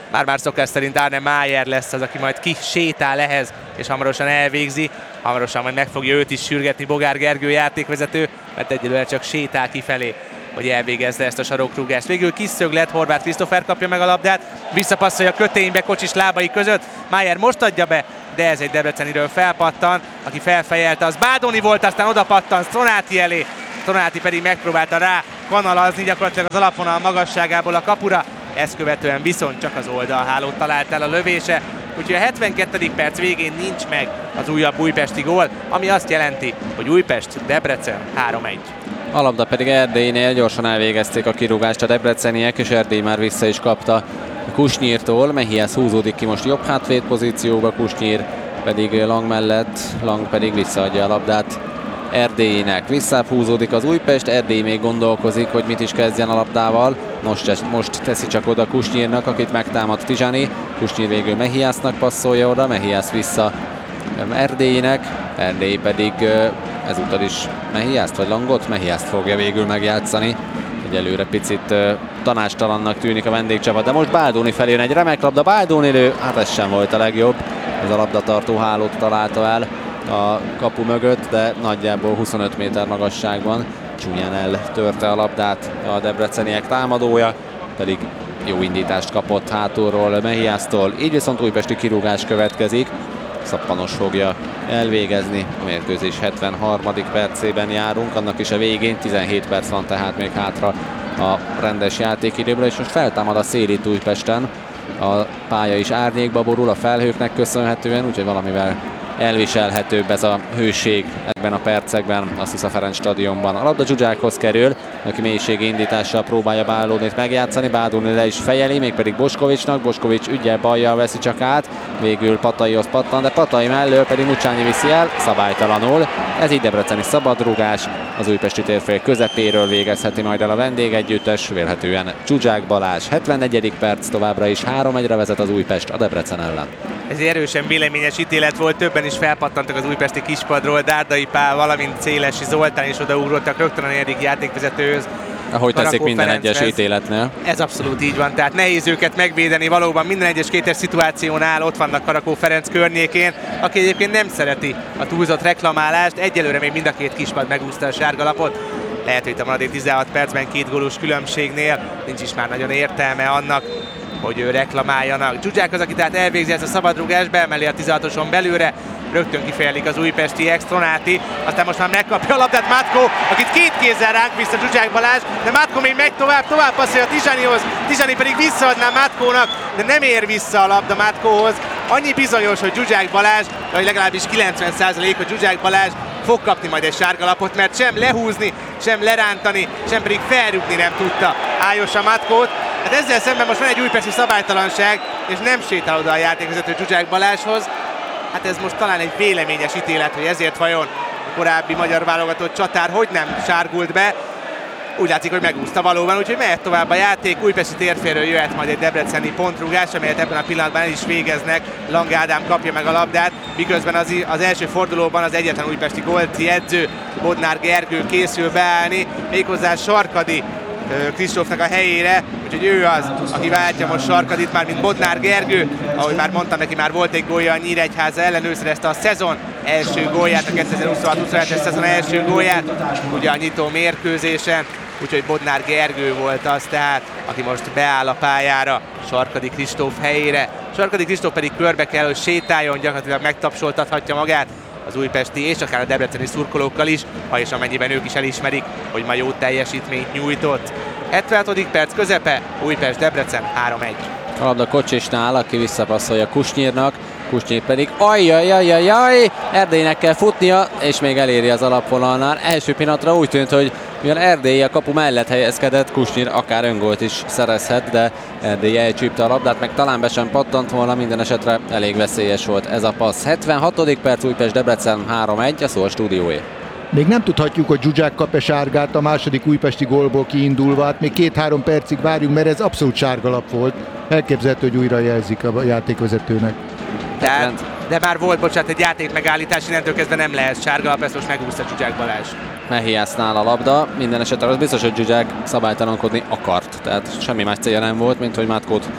Már-már szokás szerint Arne Maier lesz az, aki majd kisétál ehhez, és hamarosan elvégzi. Hamarosan majd meg fogja őt is sürgetni Bogár Gergő játékvezető, mert egyelőre csak sétál kifelé, hogy elvégezze ezt a sarokrúgást. Végül kis szöglet, Horváth Krisztófer kapja meg a labdát, visszapasszolja köténybe Kocsis lábai között. Maier most adja be, de ez egy debreceniről felpattan, aki felfejelte, az Bádoni volt, aztán oda pattan Stronáti elé. Stronáti pedig megpróbálta rá kanalazni gyakorlatilag az alapvonal magasságából a kapura, ezt követően viszont csak az oldalhálót talált el a lövése, úgyhogy a hetvenkettedik perc végén nincs meg az újabb újpesti gól, ami azt jelenti, hogy Újpest Debrecen három egy. A labda pedig Erdélynél, gyorsan elvégezték a kirúgást a debreceniek, és Erdély már vissza is kapta Kusnyírtól. Mehiász húzódik ki most jobb hátvéd pozícióba, Kusnyír pedig Lang mellett, Lang pedig visszaadja a labdát Erdélynek. Visszább húzódik az Újpest, Erdély még gondolkozik, hogy mit is kezdjen a labdával. Most, most teszi csak oda Kusnyírnak, akit megtámad Tizsani. Kusnyír végül Mehiásznak passzolja oda, Mehiász vissza Erdélynek, Erdély pedig ezúttal is Mehiászt vagy Langot? Mehiászt fogja végül megjátszani. Egyelőre picit tanástalannak tűnik a vendégcsapat, de most Bádóni felé jön egy remek labda, Bádóni lő, hát ez sem volt a legjobb. Ez a labdatartó hálót találta el a kapu mögött, de nagyjából huszonöt méter magasságban csúnyán eltörte a labdát a debreceniek támadója, pedig jó indítást kapott hátulról Mehiásztól, így viszont újpesti kirúgás következik. Szappanos fogja elvégezni, a mérkőzés hetvenharmadik percében járunk, annak is a végén, tizenhét perc van tehát még hátra a rendes játékidőből, és most feltámad a szél itt Újpesten. A pálya is árnyékba borul a felhőknek köszönhetően, úgyhogy valamivel elviselhetőbb ez a hőség ebben a percekben a Szusza Ferenc stadionban. A labda Zsuzsákhoz kerül, aki mélységi indítással próbálja Bálónit megjátszani, Bádóni le is fejeli, mégpedig Boskovicsnak, Boskovics ügyel bajjal veszi csak át, végül Pataihoz pattan, de Patai mellől pedig Mucsányi viszi el, szabálytalanul. Ez így debreceni szabadrugás, az újpesti térfél közepéről végezheti majd el a vendégegyüttes, vélhetően Zsuzsák Balázs. hetvennegyedik perc, továbbra is három egyre vezet az Újpest a Debrecen ellen. Ez egy erősen véleményes ítélet volt, többen is felpattantak az újpesti kispadról, Dárdai Pál, valamint Szélesi Zoltán is odaugrottak rögtön a negyedik játékvezetőhöz. Ahogy teszik minden egyes ítéletnél. Ez abszolút így van, tehát nehéz őket megvédeni, valóban minden egyes kétes szituációnál ott vannak Karakó Ferenc környékén, aki egyébként nem szereti a túlzott reklamálást, egyelőre még mind a két kispad megúszta a sárgalapot. Lehet, hogy itt a maradék tizenhat percben két gólus különbségnél nincs is már nagyon értelme annak, hogy ő reklamáljanak. Zsuzsák az, aki tehát elvégzi ezt a szabadrugást, beemeli a tizenhatoson belőle, rögtön kifejelik az újpesti Stronáti, aztán most már megkapja a labdát Matko, akit két kézzel ránk vissza Zsuzsák Balázs, de Matko még megy tovább, tovább passzolja Tizsanihoz, Tizsani pedig visszaadná Matkónak, de nem ér vissza a labda Matkóhoz. Annyi bizonyos, hogy Zsuzsák Balázs, vagy legalábbis kilencven százalék, hogy Zsuzsák Balázs fog kapni majd egy sárgalapot, mert sem lehúzni, sem lerántani, sem pedig felrúgni nem tudta Ályosa Matkót. Hát ezzel szemben most van egy újpesti szabálytalanság, és nem sétál oda a játékvezető Zsuzsák Balázshoz. Hát ez most talán egy véleményes ítélet, hogy ezért vajon a korábbi magyar válogatott csatár hogy nem sárgult be. Úgy látszik, hogy megúszta valóban, úgyhogy mehet tovább a játék. Újpesti térfélről jöhet majd egy debreceni pontrugás, amelyet ebben a pillanatban el is végeznek. Lang Ádám kapja meg a labdát, miközben az, az első fordulóban az egyetlen újpesti gólci edző Bodnár Gergő készül beállni, méghozzá Sarkadi Kristófnak a helyére, úgyhogy ő az, aki váltja most Sarkadit, már mint Bodnár Gergő, ahogy már mondtam, neki már volt egy gólja a Nyíregyháza ellen, ő szerezte a szezon első gólját, a kétezer-huszonhat huszonhetes szezon első gólját, ugye a nyitó mérkőzésen, úgyhogy Bodnár Gergő volt az tehát, aki most beáll a pályára Sarkadi Kristóf helyére. Sarkadi Kristóf pedig körbe kell, hogy sétáljon, gyakorlatilag megtapsoltathatja magát az újpesti és akár a debreceni szurkolókkal is, ha és amennyiben ők is elismerik, hogy ma jó teljesítményt nyújtott. hetvenhatodik perc közepe, Újpest-Debrecen három egy. A labda Kocsisnál, aki visszapasszolja Kusnyírnak, Kusnyír pedig ajjajajajaj, Erdélynek kell futnia, és még eléri az alapvonalnál. Első pillanatra úgy tűnt, hogy mivel Erdély a kapu mellett helyezkedett, Kusnyír akár öngolt is szerezhet, de Erdély elcsípte a labdát, meg talán be sem pattant volna, minden esetre elég veszélyes volt ez a passz. hetvenhatodik perc, Újpest-Debrecen három egy, a szó a stúdióé. Még nem tudhatjuk, hogy Zsuzsák kap-e sárgát a második újpesti gólból kiindulva, hát még két-három percig várjunk, mert ez abszolút sárgalap volt. Elképzelhető, hogy újra jelzik a játékvezetőnek. Tehát, de már volt, bocsánat, egy játék megállítás, innentől kezdve nem lehet sárgalap, ezt most megúszta Zsuzsák Balázs. Mehiásznál a labda, minden esetre az biztos, hogy Zsuzsák szabálytalankodni akart, tehát semmi más célja nem volt, mint hogy Matkót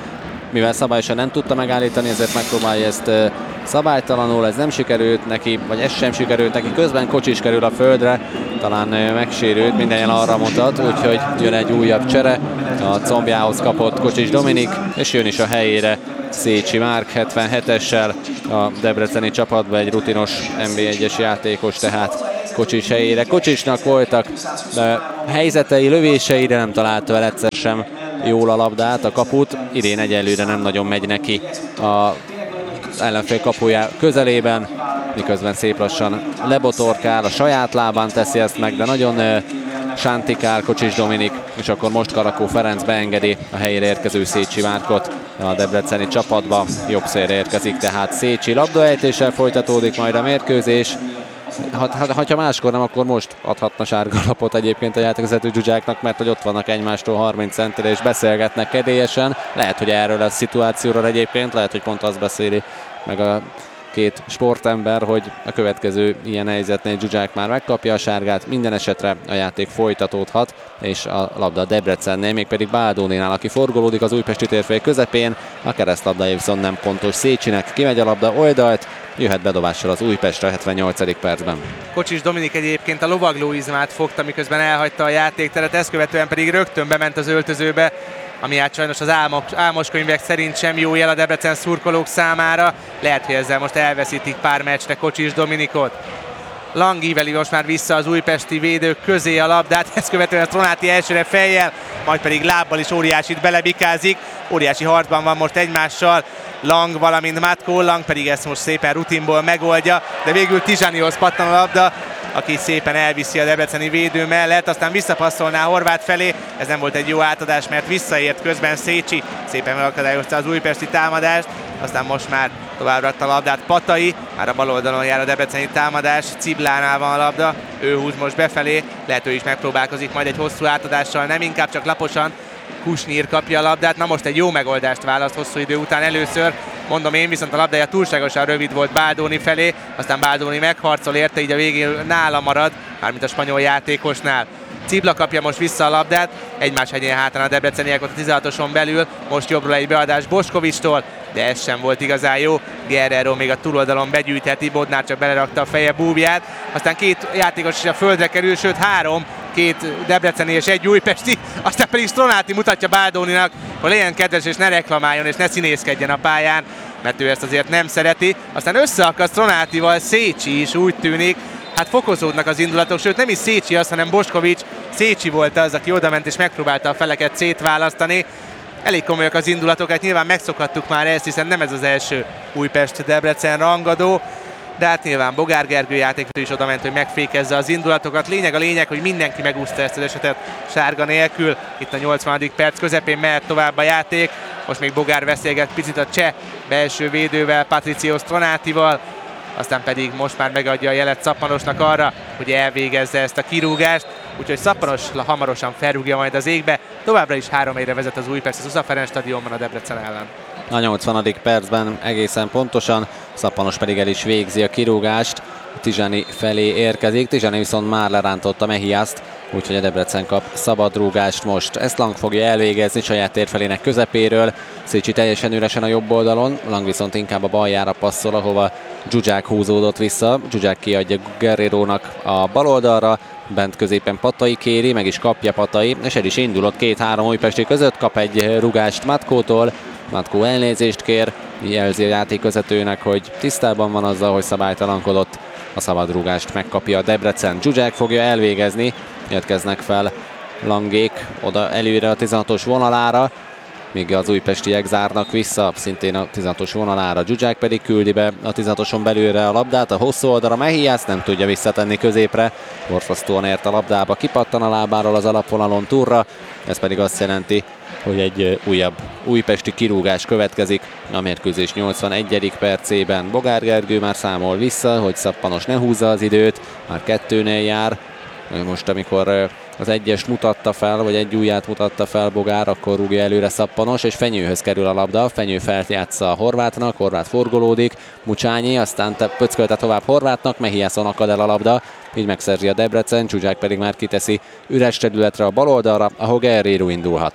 mivel szabályosan nem tudta megállítani, ezért megpróbálja ezt szabálytalanul, ez nem sikerült neki, vagy ez sem sikerült neki, közben Kocsis kerül a földre, talán megsérült, minden jel arra mutat, úgyhogy jön egy újabb csere, a combjához kapott Kocsis Dominik, és jön is a helyére Szécsi Márk hetvenhetessel, a debreceni csapatba egy rutinos en bé egyes játékos, tehát Kocsis helyére. Kocsisnak voltak de helyzetei, lövései, de nem találta el egyszer sem jól a labdát, a kaput. Idén egyelőre nem nagyon megy neki a ellenfél kapuja közelében, miközben szép lassan lebotorkál, a saját lábán teszi ezt meg, de nagyon uh, sántikál Kocsis Dominik, és akkor most Karakó Ferenc beengedi a helyére érkező Szécsi Márkot a debreceni csapatba. Jobb szélre érkezik tehát Szécsi, labdaejtéssel folytatódik majd a mérkőzés. Ha, ha, ha máskor nem, akkor most adhatna sárga lapot egyébként a játékvezető Zsuzsáknak, mert hogy ott vannak egymástól harminc centire és beszélgetnek kedélyesen. Lehet, hogy erről a szituációról egyébként, lehet, hogy pont azt beszéli meg a két sportember, hogy a következő ilyen helyzetnél Zsuzsák már megkapja a sárgát, minden esetre a játék folytatódhat, és a labda Debrecennél, mégpedig Báldónénál, aki forgolódik az újpesti térfél közepén, a keresztlabdája viszont nem pontos Szécsinek, kimegy a labda oldalt, jöhet bedobással az Újpestre a hetvennyolcadik percben. Kocsis Dominik egyébként a lovagló izmát fogta, miközben elhagyta a játékteret, ezt követően pedig rögtön bement az öltözőbe, ami hát sajnos az álmok, álmos könyvek szerint sem jó jel a Debrecen szurkolók számára. Lehet, hogy ezzel most elveszítik pár meccsre Kocsis Dominikot. Lang íveli most már vissza az újpesti védők közé a labdát, ezt követően Stronati elsőre fejjel, majd pedig lábbal is óriásit belebikázik. Óriási harcban van most egymással Lang, valamint Matko, Lang pedig ezt most szépen rutinból megoldja, de végül Tizsanihoz pattan a labda, aki szépen elviszi a debreceni védő mellett, aztán visszapasszolná Horváth felé, ez nem volt egy jó átadás, mert visszaért közben Szécsi, szépen megakadályozta az újpesti támadást, aztán most már tovább rakta a labdát Patai, már a bal oldalon jár a debreceni támadás, Ciblánál van a labda, ő húz most befelé, lehet ő is megpróbálkozik majd egy hosszú átadással, nem inkább csak laposan, Kusnyír kapja a labdát, na most egy jó megoldást választ hosszú idő után először, mondom én, viszont a labdája túlságosan rövid volt Báldóni felé, aztán Báldóni megharcol érte, így a végén nála marad, mármint a spanyol játékosnál. Cibla kapja most vissza a labdát, egymás hegyén hátán a debreceniek ott a tizenhatoson belül, most jobbról egy beadás Boskovicstól, de ez sem volt igazán jó, Guerrero még a túloldalon begyűjtheti, Bodnár csak belerakta a feje búvját, aztán két játékos is a földre kerül, sőt három, két debreceni és egy újpesti, aztán pedig Stronati mutatja Báldóninak, hogy legyen kedves és ne reklamáljon és ne színészkedjen a pályán, mert ő ezt azért nem szereti, aztán összeakad Stronatival Szécsi is, úgy tűnik, hát fokozódnak az indulatok, sőt nem is Szécsi az, hanem Boskovics, Szécsi volt az, aki odament és megpróbálta a feleket szétválasztani. Elég komolyak az indulatok, hát nyilván megszokhattuk már ezt, hiszen nem ez az első Újpest-Debrecen rangadó, de hát nyilván Bogár Gergő játékosú is odament, hogy megfékezze az indulatokat. Lényeg a lényeg, hogy mindenki megúszta ezt az esetet sárga nélkül. Itt a nyolcvanadik perc közepén mehet tovább a játék. Most még Bogár beszélget picit a cseh belső védővel, Patricio Stronatival, aztán pedig most már megadja a jelet Szappanosnak arra, hogy elvégezze ezt a kirúgást, úgyhogy Szappanos hamarosan felrúgja majd az égbe. Továbbra is három egyre vezet az Újpest az Usza Ferenc stadionban a Debrecen ellen. A nyolcvanadik percben egészen pontosan, Szappanos pedig el is végzi a kirúgást, Tizsani felé érkezik, Tizsani viszont már lerántotta Mehiaszt, úgyhogy a Debrecen kap szabad rúgást most. Ezt Lang fogja elvégezni saját térfelének közepéről, Szécsi teljesen üresen a jobb oldalon, Lang viszont inkább a baljára passzol, ahova Zsuzsák húzódott vissza, Zsuzsák kiadja Guerrerónak a bal oldalra, bent középen Patai kéri, meg is kapja Patai, és el is indulott két-három újpesti között, kap egy rúgást Matkótól, Matkó elnézést kér, jelzi a játékvezetőnek, hogy tisztában van azzal, hogy szabálytalankodott, a szabadrúgást megkapja a Debrecen. Zsuzsák fogja elvégezni, jötkeznek fel Langék oda előre a tizenhatos vonalára, míg az újpestiek zárnak vissza, szintén a tizenhatos vonalára. Zsuzsák pedig küldi be a tizenhatoson belülre a labdát, a hosszú oldalra Mehias nem tudja visszatenni középre, borzasztóan ért a labdába, kipattan a lábáról az alapvonalon túlra, ez pedig azt jelenti, hogy egy újabb újpesti kirúgás következik a mérkőzés nyolcvanegyedik percében. Bogár Gergő már számol vissza, hogy Szappanos ne húzza az időt, már kettőnél jár. Most amikor az egyest mutatta fel, vagy egy ujját mutatta fel Bogár, akkor rúgja előre Szappanos, és Fenyőhöz kerül a labda. Fenyő feljátsza a Horvátnak, Horvát forgolódik, Mucsányi, aztán pöckölte tovább Horvátnak, Mehiason akad el a labda, így megszerzi a Debrecen, Zsuzsák pedig már kiteszi üres területre a bal oldalra, ahol Guerrero indulhat.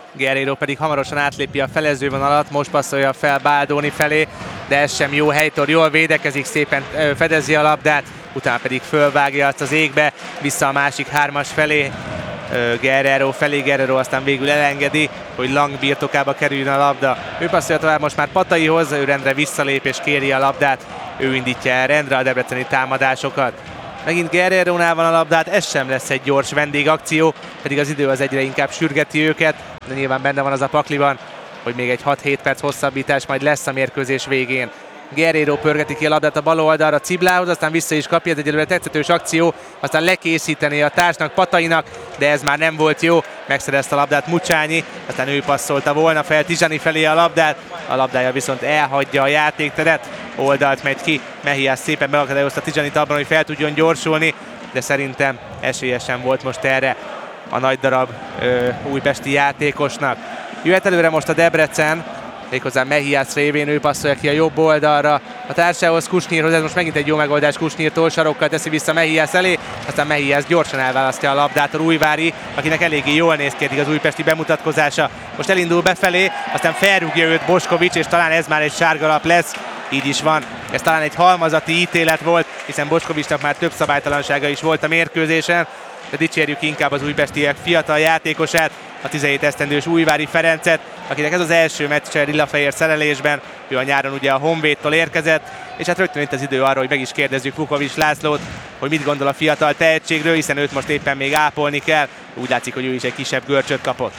Guerreiro pedig hamarosan átlépi a felezővonalat, most passzolja fel Baldoni felé, de ez sem jó. Heitor jól védekezik, szépen fedezi a labdát, utána pedig fölvágja azt az égbe, vissza a másik hármas felé, Guerreiro felé, Guerreiro aztán végül elengedi, hogy Lang birtokába kerüljön a labda. Ő passzolja tovább most már Pataihoz, ő rendre visszalép és kéri a labdát, ő indítja el rendre a debreceni támadásokat. Megint Guerreirónál van a labdát, ez sem lesz egy gyors vendégakció, pedig az idő az egyre inkább sürgeti őket, de nyilván benne van az a pakliban, hogy még egy hat-hét perc hosszabbítás majd lesz a mérkőzés végén. Guerreiro pörgeti ki a labdát a bal oldalra Ciblához, aztán vissza is kapja, ez egyelőre tetszetős akció, aztán lekészíteni a társnak, Patainak, de ez már nem volt jó, megszerezte a labdát Mucsányi, aztán ő passzolta volna fel Tizsani felé a labdát, a labdája viszont elhagyja a játékteret, oldalt megy ki, Mehiás szépen beakadályozta Tizsanit abban, hogy fel tudjon gyorsulni, de szerintem esélyesen volt most erre a nagy darab ö, újpesti játékosnak. Jöhet előre most a Debrecen, méghozzá Mehiás révén, ő passzolja ki a jobb oldalra a társához, Kusnyírhoz, ez most megint egy jó megoldás, Kusnyírtól sarokkal teszi vissza Mehiás elé, aztán Mehiás gyorsan elválasztja a labdát a Újvári, akinek eléggé jól néz ki eddig az újpesti bemutatkozása. Most elindul befelé, aztán felrúgja őt Boskovics, és talán ez már egy sárgalap lesz, így is van. Ez talán egy halmazati ítélet volt, hiszen Boskovicsnak már több szabálytalansága is volt a mérkőzésen, de dicsérjük inkább az újpestiek fiatal játékosát, a tizenhét esztendős Újvári Ferencet, akinek ez az első meccse lilafehér szerelésben, ő a nyáron ugye a Honvédtól érkezett, és hát rögtön itt az idő arra, hogy meg is kérdezzük Vukovics Lászlót, hogy mit gondol a fiatal tehetségről, hiszen őt most éppen még ápolni kell, úgy látszik, hogy ő is egy kisebb görcsöt kapott.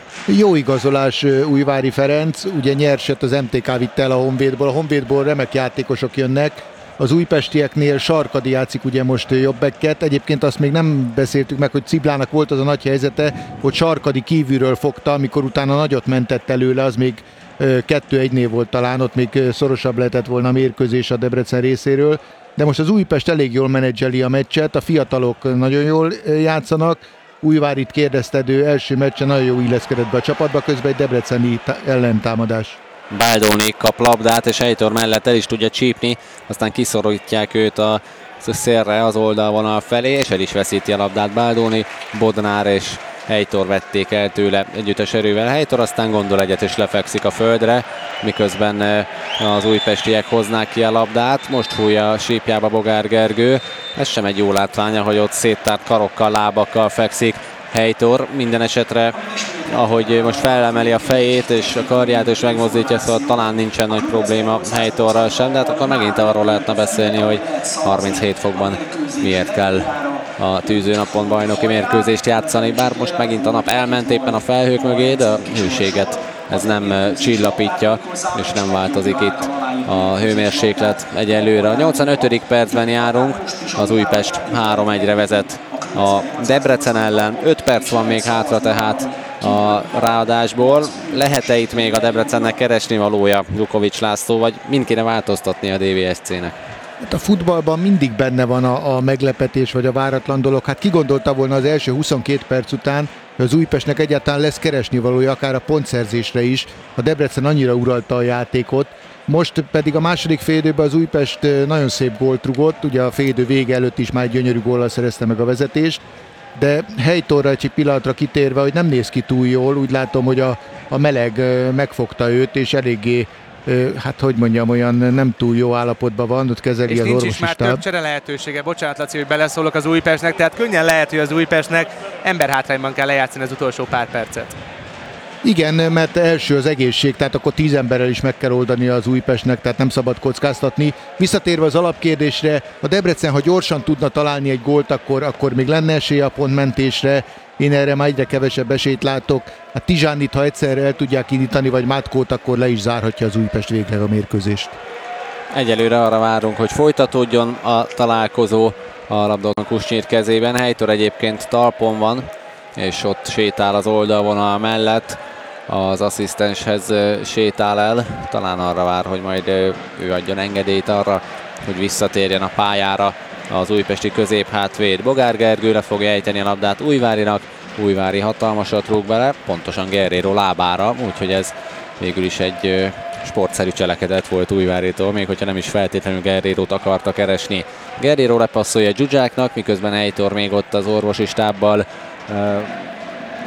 Jó igazolás Újvári Ferenc, ugye nyerset az em té ká vitte el a Honvédból, a Honvédból remek játékosok jönnek, az újpestieknél Sarkadi játszik ugye most jobbekket, egyébként azt még nem beszéltük meg, hogy Ciblának volt az a nagy helyzete, hogy Sarkadi kívülről fogta, amikor utána nagyot mentett előle, az még kettő egynél volt talán, ott még szorosabb lehetett volna a mérkőzés a Debrecen részéről, de most az Újpest elég jól menedzseli a meccset, a fiatalok nagyon jól játszanak, Újvárit kérdezted, ő első meccsen nagyon jó illeszkedett be a csapatba, közben egy debreceni ellentámadás. Baldoni kap labdát, és Heitor mellett el is tudja csípni, aztán kiszorítják őt a szélre az oldalvonal felé, és el is veszíti a labdát Baldoni, Bodnár és Heitor vették el tőle együttes erővel. Heitor aztán gondol egyet és lefekszik a földre, miközben az újpestiek hoznák ki a labdát. Most fújja a sípjába Bogár Gergő. Ez sem egy jó látványa, hogy ott széttárt karokkal, lábakkal fekszik Heitor. Minden esetre, ahogy most felemeli a fejét és a karját és megmozdítja, szóval talán nincsen nagy probléma Heitorral sem, de hát akkor megint arról lehetne beszélni, hogy harminchét fokban miért kell a tűzőnapon bajnoki mérkőzést játszani, bár most megint a nap elment éppen a felhők mögé, de a hőséget ez nem csillapítja, és nem változik itt a hőmérséklet egyelőre. A nyolcvanötödik percben járunk, az Újpest három egyre vezet a Debrecen ellen, öt perc van még hátra tehát a ráadásból. Lehet-e itt még a Debrecennek keresni valója, Vukovics László, vagy mind kéne változtatni a dé vé es cé-nek? Hát a futballban mindig benne van a, a meglepetés vagy a váratlan dolog. Hát ki gondolta volna az első huszonkét perc után, hogy az Újpestnek egyáltalán lesz keresni valója, akár a pontszerzésre is. A Debrecen annyira uralta a játékot. Most pedig a második félidőben az Újpest nagyon szép gólt rugott, ugye a félidő vége előtt is már egy gyönyörű góllal szerezte meg a vezetést, de Heitorra egy pillanatra kitérve, hogy nem néz ki túl jól, úgy látom, hogy a, a meleg megfogta őt, és eléggé, hát hogy mondjam, olyan nem túl jó állapotban van, ott kezeli és az orvosi nincs is már stáb. több csere lehetősége, bocsánat Laci, hogy beleszólok az Újpestnek, tehát könnyen lehet, hogy az Újpestnek emberhátrányban kell lejátszani az utolsó pár percet. Igen, mert első az egészség, tehát akkor tíz emberrel is meg kell oldani az Újpestnek, tehát nem szabad kockáztatni. Visszatérve az alapkérdésre, a Debrecen, ha gyorsan tudna találni egy gólt, akkor, akkor még lenne esélye a pontmentésre. Én erre már egyre kevesebb esélyt látok. A Tizsánit, ha egyszerre el tudják indítani, vagy Mátkót, akkor le is zárhatja az Újpest végleg a mérkőzést. Egyelőre arra várunk, hogy folytatódjon a találkozó, a labda Kusnyír kezében. Heitor egyébként talpon van, és ott sétál az oldalvonal mellett, az asszisztenshez sétál el, talán arra vár, hogy majd ő adjon engedélyt arra, hogy visszatérjen a pályára az újpesti középhátvéd. Bogár Gergő le fogja ejteni a labdát Újvárinak, Újvári hatalmasat rúg bele, pontosan Guerreiro lábára, úgyhogy ez végül is egy sportszerű cselekedet volt Újváritól, még hogyha nem is feltétlenül Guerreirót akarta keresni. Guerreiro lepasszolja Zsuzsáknak, miközben Heitor még ott az orvosi stábbal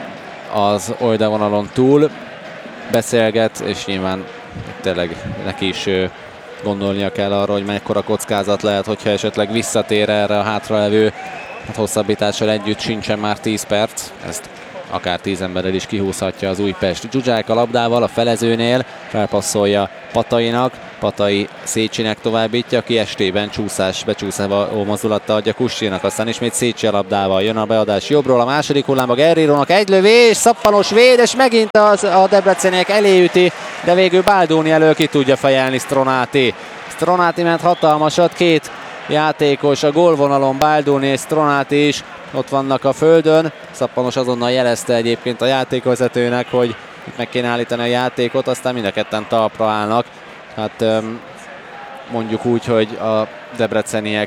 az oldalvonalon túl beszélget, és nyilván tényleg neki is gondolnia kell arra, hogy mekkora kockázat lehet, hogyha esetleg visszatér erre a hátralevő hát hosszabbítással együtt sincsen már tíz perc. Ezt akár tíz emberrel is kihúzhatja az Újpest. Zsuzsák a labdával a felezőnél, felpasszolja Patainak, Patai Szécsinek továbbítja, aki estében csúszás, becsúszó mozdulattal adja Kusnirnak, aztán ismét Szécsi a labdával, jön a beadás jobbról, a második hullámba Guerreirónak egy lövés, szappanos véd, és megint az, a debreceniek eléüti, de végül Baldoni elől ki tudja fejelni Stronati. Stronati ment hatalmasat, két játékos a gólvonalon, Baldoni és Stronati is ott vannak a földön. Szappanos azonnal jelezte egyébként a játékvezetőnek, hogy itt meg kéne állítani a játékot, aztán mind a ketten talpra állnak. Hát mondjuk úgy, hogy a debreceniek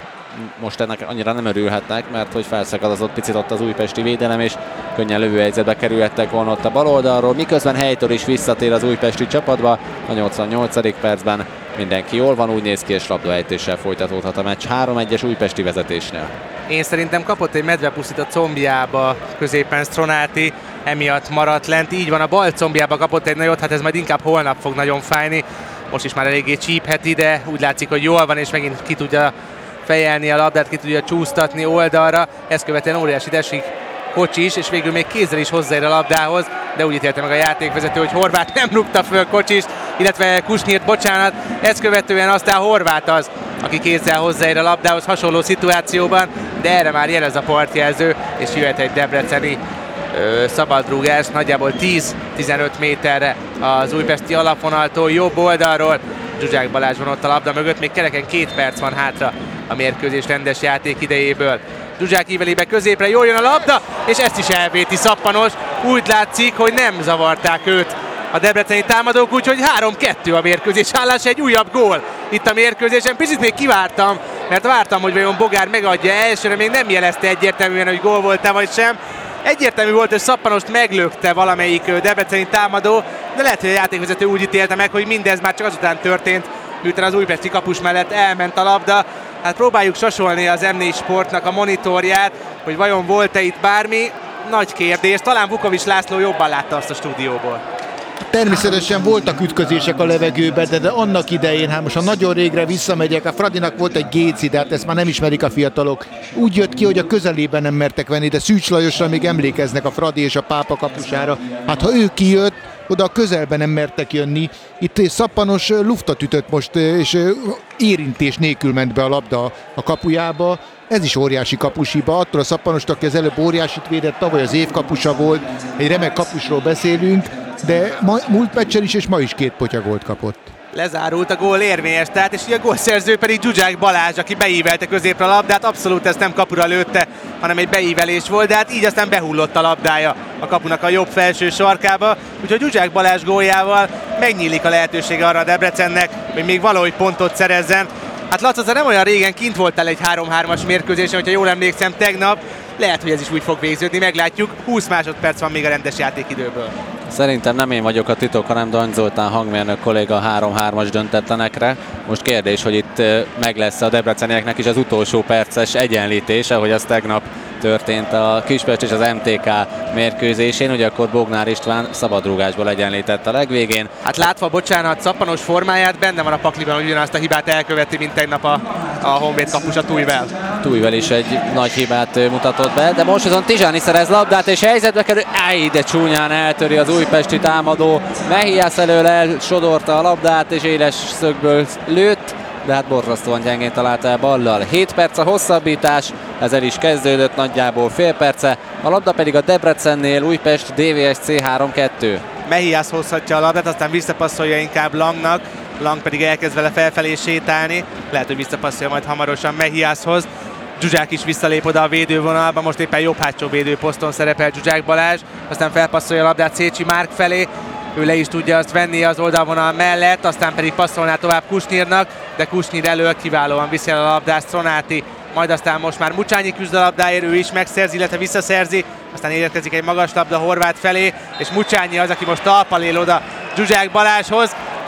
most ennek annyira nem örülhetnek, mert hogy felszakadozott picit ott az újpesti védelem, és könnyen lövőhelyzetbe kerülhettek volna ott a bal oldalról, miközben Helytor is visszatér az újpesti csapatba. A nyolcvannyolcadik percben mindenki jól van, úgy néz ki, és labdaejtéssel folytatódhat a meccs három egyes újpesti vezetésnél. Én szerintem kapott egy medvepuszit a combjába középen Stronati, emiatt maradt lent. Így van, a bal combjába kapott egy nagyot, hát ez majd inkább holnap fog nagyon fájni. Most is már eléggé csípheti, de úgy látszik, hogy jól van, és megint ki tudja fejelni a labdát, ki tudja csúsztatni oldalra. Ezt követően óriási esik Kocsis, és végül még kézzel is hozzáér a labdához, de úgy ítélte meg a játékvezető, hogy Horváth nem rúgta föl Kocsist, illetve Kusnirt, bocsánat. Ezt követően aztán Horváth az, aki kézzel hozzáér a labdához hasonló szituációban, de erre már jelez a partjelző, és jöhet egy debreceni ö, szabadrúgás, nagyjából tíz-tizenöt méterre az újpesti alapvonaltól, jobb oldalról. Zsuzsák Balázs van ott a labda mögött, még kereken két perc van hátra a mérkőzés rendes játék idejéből. Zsuzsák íveli be középre, jól jön a labda, és ezt is elvéti Szappanos. Úgy látszik, hogy nem zavarták őt a debreceni támadók, úgyhogy három kettő a mérkőzés állás, egy újabb gól itt a mérkőzésen. Picit még kivártam, mert vártam, hogy vajon Bogár megadja elsőre, még nem jelezte egyértelműen, hogy gól volt-e vagy sem. Egyértelmű volt, hogy Szappanost meglökte valamelyik debreceni támadó, de lehet, hogy a játékvezető úgy ítélte meg, hogy mindez már csak azután történt, miután az újpesti kapus mellett elment a labda. Hát próbáljuk sasolni az em négy Sportnak a monitorját, hogy vajon volt-e itt bármi. Nagy kérdés, talán Vukovics László jobban látta azt a stúdióból. Természetesen voltak ütközések a levegőben, de, de annak idején, hát most ha nagyon régre visszamegyek, a Fradinak volt egy géci, de hát ezt már nem ismerik a fiatalok. Úgy jött ki, hogy a közelében nem mertek venni, de Szűcs Lajosra még emlékeznek, a Fradi és a Pápa kapusára. Hát ha ő kijött, oda a közelben nem mertek jönni. Itt Szappanos luftat ütött most, és érintés nélkül ment be a labda a kapujába. Ez is óriási kapusiba, attól a Szappanost, aki az előbb óriásit védett, tavaly az év kapusa volt, egy remek kapusról beszélünk, de ma, múlt meccsen is és ma is két potyagolt kapott. Lezárult a gól érvényes, tehát és ugye a gólszerző pedig Zsuzsák Balázs, aki beívelte középre a labdát, abszolút ezt nem kapura lőtte, hanem egy beívelés volt, de hát így aztán behullott a labdája a kapunak a jobb felső sarkába, úgyhogy Zsuzsák Balázs góljával megnyílik a lehetősége arra a Debrecennek, hogy még valahogy pontot szerezzen. Hát Laca, nem olyan régen kint voltál egy három-hármas mérkőzésen, hogyha jól emlékszem tegnap, lehet, hogy ez is úgy fog végződni, meglátjuk, húsz másodperc van még a rendes játékidőből. Szerintem nem én vagyok a titok, hanem Dany Zoltán hangmérnök kolléga a három-hármas döntetlenekre. Most kérdés, hogy itt meg lesz a debrecenieknek is az utolsó perces egyenlítés, ahogy az tegnap történt a Kispest és az em té ká mérkőzésén, ugye akkor Bognár István szabadrúgásból egyenlített a legvégén. Hát látva, bocsánat, Szappanos formáját, benne van a pakliban, hogy ugyanazt a hibát elköveti, mint tegnap a, a Honvéd kapus a Tújvel. Tújvel is egy nagy hibát mutatott be, de most azon Tizsáni szerez labdát és helyzetbe kerül, áj, de csúnyán eltöri az újpesti támadó. Mehiász elől elsodorta a labdát és éles szögből lőtt, de hát borzasztóan gyengén találta el ballal. hét perc a hosszabbítás, ez el is kezdődött nagyjából fél perce, a labda pedig a Debrecennél, Újpest dé vé es cé három kettő. Mehiász hozhatja a labdát, aztán visszapasszolja inkább Langnak, Lang pedig elkezd vele felfelé sétálni, lehet, hogy visszapasszolja majd hamarosan Mehiászhoz. Zsuzsák is visszalép oda a védővonalba, most éppen jobb hátsó védőposzton szerepel Zsuzsák Balázs, aztán felpasszolja a labdát Szécsi Márk felé, ő le is tudja azt venni az oldalvonal mellett, aztán pedig passzolná tovább Kusnirnak, de Kusnir elől kiválóan viszi el a labdát Stronati, majd aztán most már Mucsányi küzd a labdáért, ő is megszerzi, illetve visszaszerzi, aztán érkezik egy magas labda Horváth felé, és Mucsányi az, aki most talpal él oda Zsuzsák Balázshoz.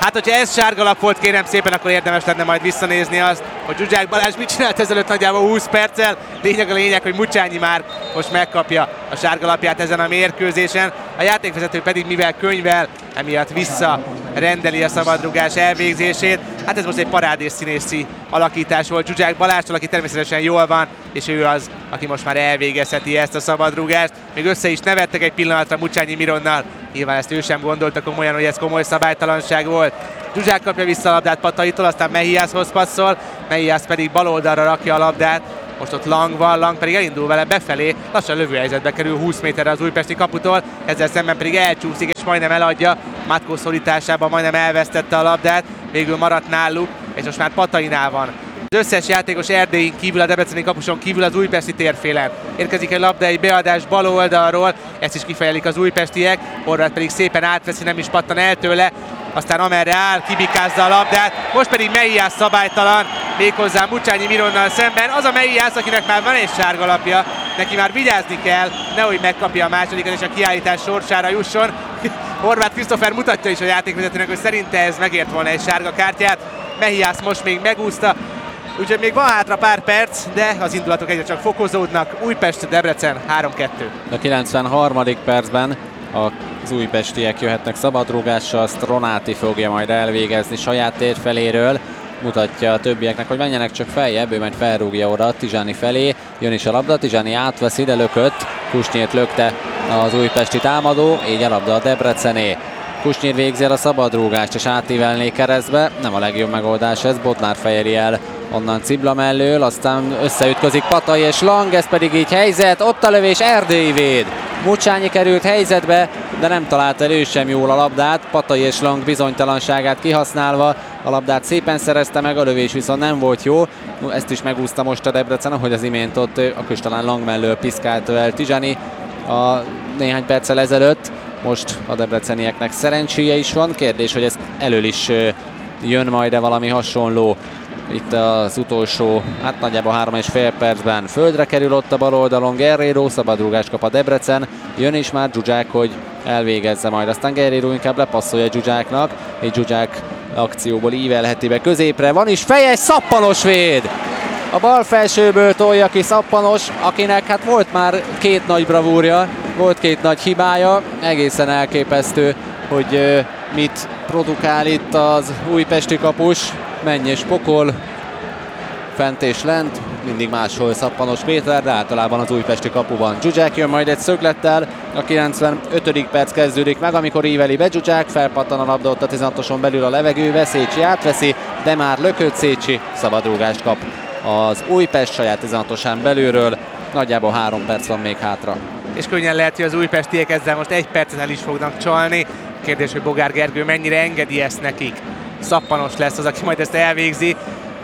Hát, hogyha ez sárgalap volt, kérem szépen, akkor érdemes lenne majd visszanézni azt, hogy Zsuzsák Balázs mit csinált ezelőtt nagyjából húsz perccel. Lényeg a lényeg, hogy Mucsányi már most megkapja a sárgalapját ezen a mérkőzésen. A játékvezető pedig, mivel könyvel, emiatt visszarendeli a szabadrugás elvégzését. Hát ez most egy parádés színészi alakítás volt Zsuzsák Balázstól, aki természetesen jól van, és ő az, aki most már elvégezheti ezt a szabadrugást. Még össze is nevettek egy pillanatra Mucsányi Mironnal. Nyilván ezt ő sem gondolta komolyan, hogy ez komoly szabálytalanság volt. Zsuzsák kapja vissza a labdát Pataitól, aztán Mehiászhoz passzol, Mehiász pedig bal oldalra rakja a labdát. Most ott Lang van, Lang pedig elindul vele befelé, lassan lövőhelyzetbe kerül húsz méterre az újpesti kaputól, ezzel szemben pedig elcsúszik és majdnem eladja. Matkó szorításában majdnem elvesztette a labdát, végül maradt náluk, és most már Patainál van. Az összes játékos Erdélyen kívül, a debreceni kapuson kívül az újpesti térfélen. Érkezik egy labda, egy beadás bal oldalról, ezt is kifejelik az újpestiek, Horváth pedig szépen átveszi, nem is pattan el tőle, aztán amerre áll, kibikázza a labdát, most pedig Mehiász szabálytalan, méghozzá Mucsányi Mironnal szemben. Az a Mehiász, akinek már van egy sárgalapja, neki már vigyázni kell, nehogy megkapja a másodikat és a kiállítás sorsára jusson. Horváth Krisztófer mutatja is a játékvezetőnek, hogy szerinte ez megért volna egy sárga kártyát. Mehiász most még megúszta, úgyhogy még van hátra pár perc, de az indulatok egyre csak fokozódnak. Újpest-Debrecen három kettő. A kilencvenharmadik percben az újpestiek jöhetnek szabadrúgással, azt Ronáti fogja majd elvégezni saját tér feléről. Mutatja a többieknek, hogy menjenek csak feljebb, ő majd felrúgja oda Tizsáni felé. Jön is a labda, Tizsáni átvesz, ide lökött, Kusnyírt lökte az újpesti támadó, így a labda a Debrecené. Kusnyír végzi el a szabadrúgást és átívelné keresztbe, nem a legjobb megoldás ez, Bodnár fejeli el onnan Cibla mellől, aztán összeütközik Patai és Lang, ez pedig így helyzet, ott a lövés, Erdélyi véd. Mucsányi került helyzetbe, de nem talált el ő sem jól a labdát, Patai és Lang bizonytalanságát kihasználva a labdát szépen szerezte meg, a lövés viszont nem volt jó, ezt is megúszta most a Debrecen, ahogy az imént ott, akkor is talán Lang mellől piszkált el Tizsáni a néhány perccel ezelőtt. Most a debrecenieknek szerencséje is van, kérdés, hogy ez elől is jön majd-e valami hasonló. Itt az utolsó, hát nagyjából három és fél percben földre kerül ott a bal oldalon Guerrero, szabadrúgást kap a Debrecen, jön is már Zsuzsák, hogy elvégezze majd, aztán Guerrero inkább lepasszolja Zsuzsáknak, egy Zsuzsák akcióból ívelheti be középre, van is fejes, Szappanos véd! A bal felsőből tolja ki Szappanos, akinek hát volt már két nagy bravúrja, volt két nagy hibája, egészen elképesztő, hogy uh, mit produkál itt az újpesti kapus, menj és pokol, fent és lent, mindig máshol Szappanos Péter, de általában az újpesti kapuban. Zsuzsák jön majd egy szöglettel, a kilencvenötödik perc kezdődik meg, amikor íveli be Zsuzsák, felpattan a labda ott a tizenhatoson belül a levegőbe, Szécsi átveszi, de már lökött Szécsi, szabadrúgást kap az Újpest saját tizenhatosán belülről, nagyjából három perc van még hátra. És könnyen lehet, hogy az újpestiek ezzel most egy percet el is fognak csalni. Kérdés, hogy Bogár Gergő mennyire engedi ezt nekik. Szappanos lesz az, aki majd ezt elvégzi.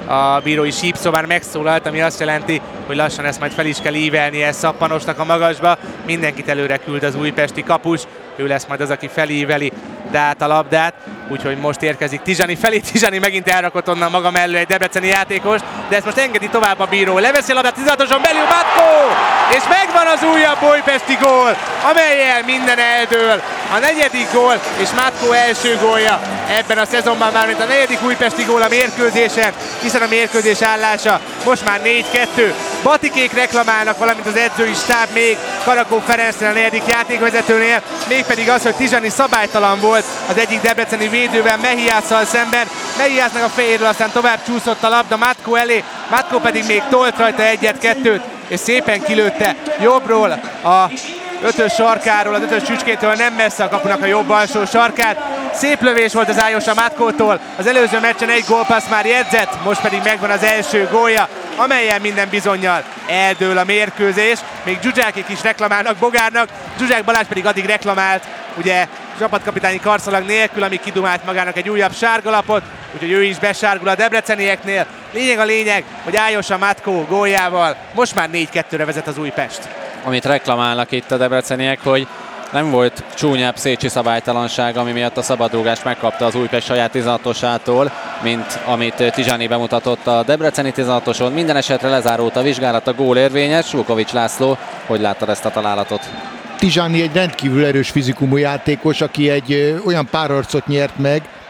A bírói sípszó már megszólalt, ami azt jelenti, hogy lassan ezt majd fel is kell ívelnie Szappanosnak a magasba. Mindenkit előre küld az újpesti kapus, ő lesz majd az, aki felíveli de át a labdát, úgyhogy most érkezik Tizsáni felé, Tizsáni megint elrakott onnan maga mellő egy debreceni játékos, de ezt most engedi tovább a bíró, leveszi a labdát tizenhatoson belül, Matkó! És megvan az újabb újpesti gól, amellyel minden eldől. A negyedik gól és Matkó első gólja ebben a szezonban, már mint a negyedik újpesti gól a mérkőzésen, hiszen a mérkőzés állása most már négy kettő. Batikék reklamálnak, valamint az edzői stáb még Karakó Ferencnél, a negyedik játékvezetőnél, mégpedig az, hogy Tizsáni szabálytalan volt az egyik debreceni védővel Mehiásszal szemben. Mehiásznak a fejéről aztán tovább csúszott a labda Matkó elé, Matkó pedig még tolt rajta egyet-kettőt, és szépen kilőtte jobbról a ötös sarkáról, az ötös csücskétől nem messze a kapunak a jobb alsó sarkát. Szép lövés volt az Ájosa Matkótól, az előző meccsen egy gólpassz már jegyzett, most pedig megvan az első gólja, amellyel minden bizonnyal eldől a mérkőzés. Még Zsuzsákék is reklamálnak Bogárnak, Zsuzsák Balázs pedig addig reklamált, ugye csapatkapitányi karszalag nélkül, ami kidumált magának egy újabb sárgalapot, úgyhogy ő is besárgul a debrecenieknél. Lényeg a lényeg, hogy Ájosa Matkó góljával most már négy kettőre vezet az Újpest. Amit reklamálnak itt a debreceniek, hogy nem volt csúnyább Szécsi szabálytalanság, ami miatt a szabadrúgást megkapta az Újpest saját tizenhatosától, mint amit Tizsáni bemutatott a debreceni tizenhatoson. Minden esetre lezárult a vizsgálat, a gól érvényes. Sulkovics László, hogy láttad ezt a találatot? Tizsáni egy rendkívül erős fizikumú játékos, aki egy olyan párharcot nyert meg,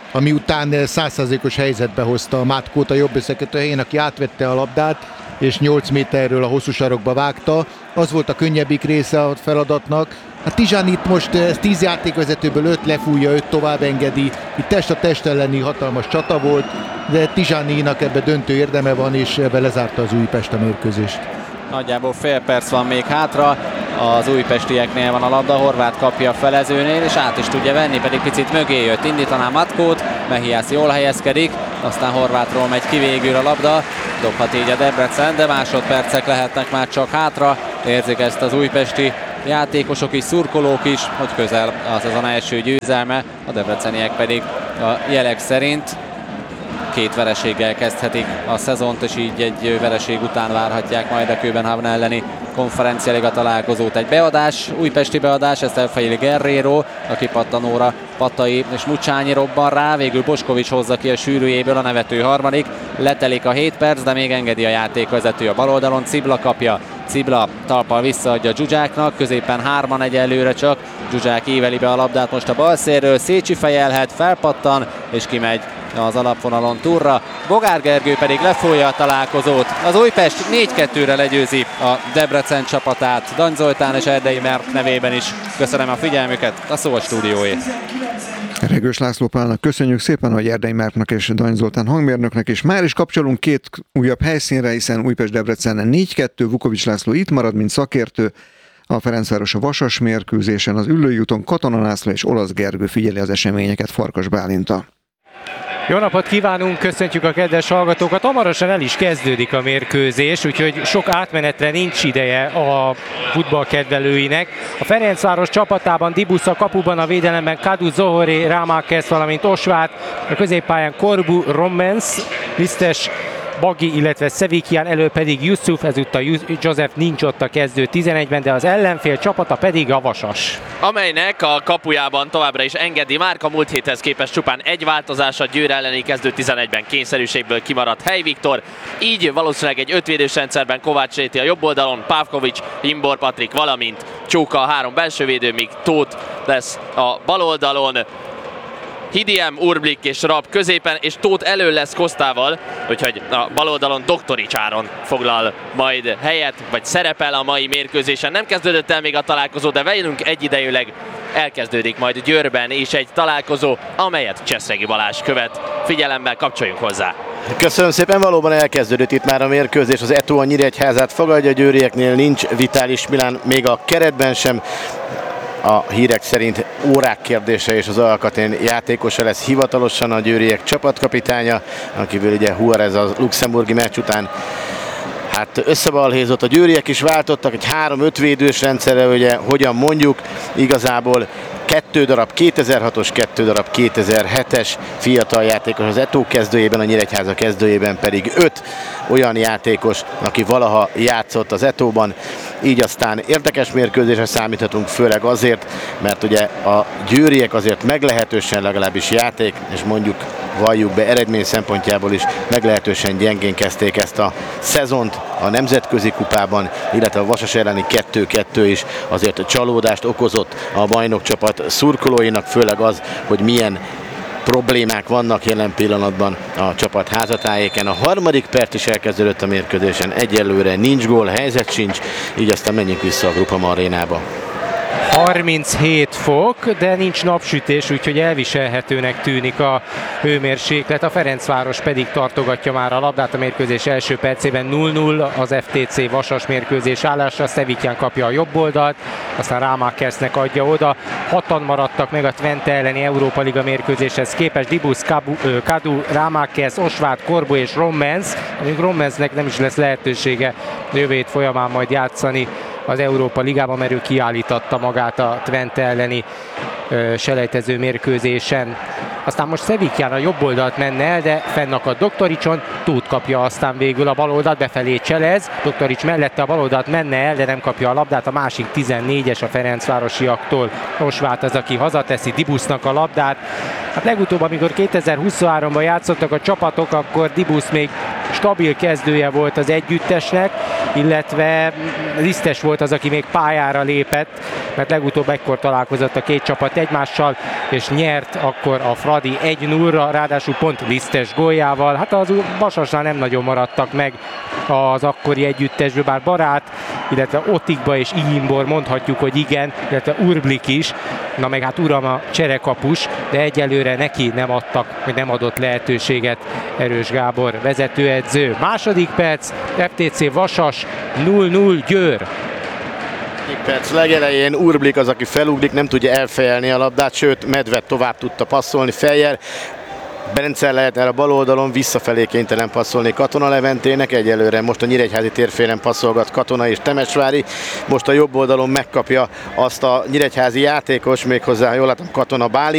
ami után száz százalékos helyzetbe hozta a Matkót a jobb összekötő helyén, aki átvette a labdát, és nyolc méterről a hosszú sarokba vágta. Az volt a könnyebbik része a feladatnak. A Tizsán itt most tíz játékvezetőből öt lefújja, öt tovább engedi. Itt test a test elleni hatalmas csata volt, de Tizsáninak ebbe döntő érdeme van, és ebbe lezárta az Újpest a mérkőzést. Nagyjából fél perc van még hátra, az újpestieknél van a labda, Horváth kapja a felezőnél, és át is tudja venni, pedig picit mögé jött, indítaná Matkót, Mehiász jól helyezkedik, aztán Horváthról megy ki végül a labda, dobhat így a Debrecen, de másodpercek lehetnek már csak hátra, érzik ezt az újpesti játékosok is, szurkolók is, hogy közel az azon első győzelme, a debreceniek pedig a jelek szerint két vereséggel kezdhetik a szezont, és így egy vereség után várhatják majd a Köbenhavn elleni konferencialiga találkozót. Egy beadás, újpesti beadás, ezt elfejeli Guerrero, a kipattanóra Patai és Mucsányi robban rá, végül Boskovics hozza ki a sűrűjéből a nevető harmadik, letelik a hét perc, de még engedi a játékvezető a bal oldalon, Cibla kapja, Cibla talpal visszaadja Zsuzsáknak, középen hárman egyelőre csak, Zsuzsák íveli be a labdát most a bal szélről, Szécsi fejelhet, felpattan és kimegy az alapvonalon túlra. Bogár Gergő pedig lefolyja a találkozót. Az Újpest négy kettőre legyőzi a Debrecen csapatát. Dany Zoltán és Erdei Mert nevében is köszönöm a figyelmüket, a szó a stúdióé. Regős László Pálnak köszönjük szépen, hogy Erdei Márknak és Dany Zoltán hangmérnöknek, és már is kapcsolunk két újabb helyszínre, hiszen Újpest-Debrecen négy kettő, Vukovics László itt marad, mint szakértő. A Ferencváros a Vasas mérkőzésen, az Üllői úton Katona László és Olasz Gergő figyeli az eseményeket Farkas Bálinta. Jó napot kívánunk, köszöntjük a kedves hallgatókat. Hamarosan el is kezdődik a mérkőzés, úgyhogy sok átmenetre nincs ideje a futballkedvelőinek. A Ferencváros csapatában Dibusz a kapuban, a védelemben Kadu, Zohoré, Rámákesz, valamint Osvát, a középpályán Korbu, Rommens, Lisztes, Bagi, illetve Szevikián, elő pedig Yusuf, ezúttal József nincs ott a kezdő tizenegyben, de az ellenfél csapata pedig a Vasas. Amelynek a kapujában továbbra is engedi Márka, múlt héthez képest csupán egy változás, a Győr elleni kezdő tizenegyben kényszerűségből kimaradt Hely Viktor, így valószínűleg egy ötvédős rendszerben Kovács Réti a jobb oldalon, Pávkovics, Imbor Patrik, valamint Csóka a három belsővédő, míg Tóth lesz a bal oldalon, Hidiem, Urblik és Rab középen, és Tóth elő lesz Kosztával, úgyhogy a bal oldalon Doktorics Áron foglal majd helyet, vagy szerepel a mai mérkőzésen. Nem kezdődött el még a találkozó, de velünk egyidejűleg elkezdődik majd Győrben is egy találkozó, amelyet Cseszregi Balázs követ. Figyelemmel kapcsoljunk hozzá! Köszönöm szépen, valóban elkezdődött itt már a mérkőzés. Az Eto a Nyíregyházát fogadja, a győrieknél nincs Vitális Milán, még a keretben sem. A hírek szerint órák kérdése, és az Alkatén játékosa lesz hivatalosan a győriek csapatkapitánya, akiből ugye Juarez a luxemburgi meccs után hát összebalhézott. A győriek is váltottak egy három-öt védős rendszerre, ugye hogyan mondjuk, igazából kettő darab kétezer-hatos, kettő darab kétezer-hetes fiatal játékos az Eto kezdőjében, a Nyíregyháza kezdőjében pedig öt olyan játékos, aki valaha játszott az Etóban. Így aztán érdekes mérkőzésre számíthatunk, főleg azért, mert ugye a győriek azért meglehetősen, legalábbis játék, és mondjuk valljuk be eredmény szempontjából is meglehetősen gyengén kezdték ezt a szezont a nemzetközi kupában, illetve a Vasas elleni kettő kettő is azért csalódást okozott a bajnokcsapat szurkolóinak, főleg az, hogy milyen problémák vannak jelen pillanatban a csapat házatájéken. A harmadik perc is elkezdődött a mérkőzésen, egyelőre nincs gól, helyzet sincs, így aztán menjünk vissza a Grupama arénába. harminchét fok, de nincs napsütés, úgyhogy elviselhetőnek tűnik a hőmérséklet. A Ferencváros pedig tartogatja már a labdát a mérkőzés első percében. nulla nulla az ef té cé Vasas mérkőzés állásra. Szevityán kapja a jobb oldalt, aztán Rámákersznek adja oda. Hatan maradtak meg a Twente elleni Európa Liga mérkőzéshez képest. Dibusz, Kadu, Rámákersz, Osvát, Korbu és Rommens. Még Rommensnek nem is lesz lehetősége jövő hét folyamán majd játszani az Európa Ligában, mert ő kiállította magát a Twente elleni ö, selejtező mérkőzésen. Aztán most Szevikyán a jobb oldalt menne el, de fennakad Doktoricson, Tóth kapja aztán végül a bal oldalt, befelé cselez, Doktorics mellette a bal oldalt menne el, de nem kapja a labdát, a másik tizennégyes a ferencvárosiaktól. Osvát az, aki hazateszi Dibusznak a labdát. Hát legutóbb, amikor kétezer-huszonháromban játszottak a csapatok, akkor Dibusz még stabil kezdője volt az együttesnek, illetve Lisztes volt az, aki még pályára lépett, mert legutóbb ekkor találkozott a két csapat egymással, és nyert akkor a Fradi egy nullra, ráadásul pont Lisztes góljával. Hát az Vasasnál nem nagyon maradtak meg az akkori együttesből, bár Barát, illetve Otikba és Igimbor mondhatjuk, hogy igen, illetve Urblik is, na meg hát uram a cserekapus, de egyelőre neki nem adtak, vagy nem adott lehetőséget Erős Gábor vezetőedző. Második perc, ef té cé Vasas null null Győr. Perc legelején Urblik az, aki felugrik, nem tudja elfejelni a labdát, sőt Medved tovább tudta passzolni fejjel. Bence lehet el a bal oldalon, visszafelé kénytelen passzolni Katona Leventének, egyelőre most a Nyíregyházi térfélen passzolgat Katona és Temesvári, most a jobb oldalon megkapja azt a nyíregyházi játékos, méghozzá, jól látom, Katona Bálint.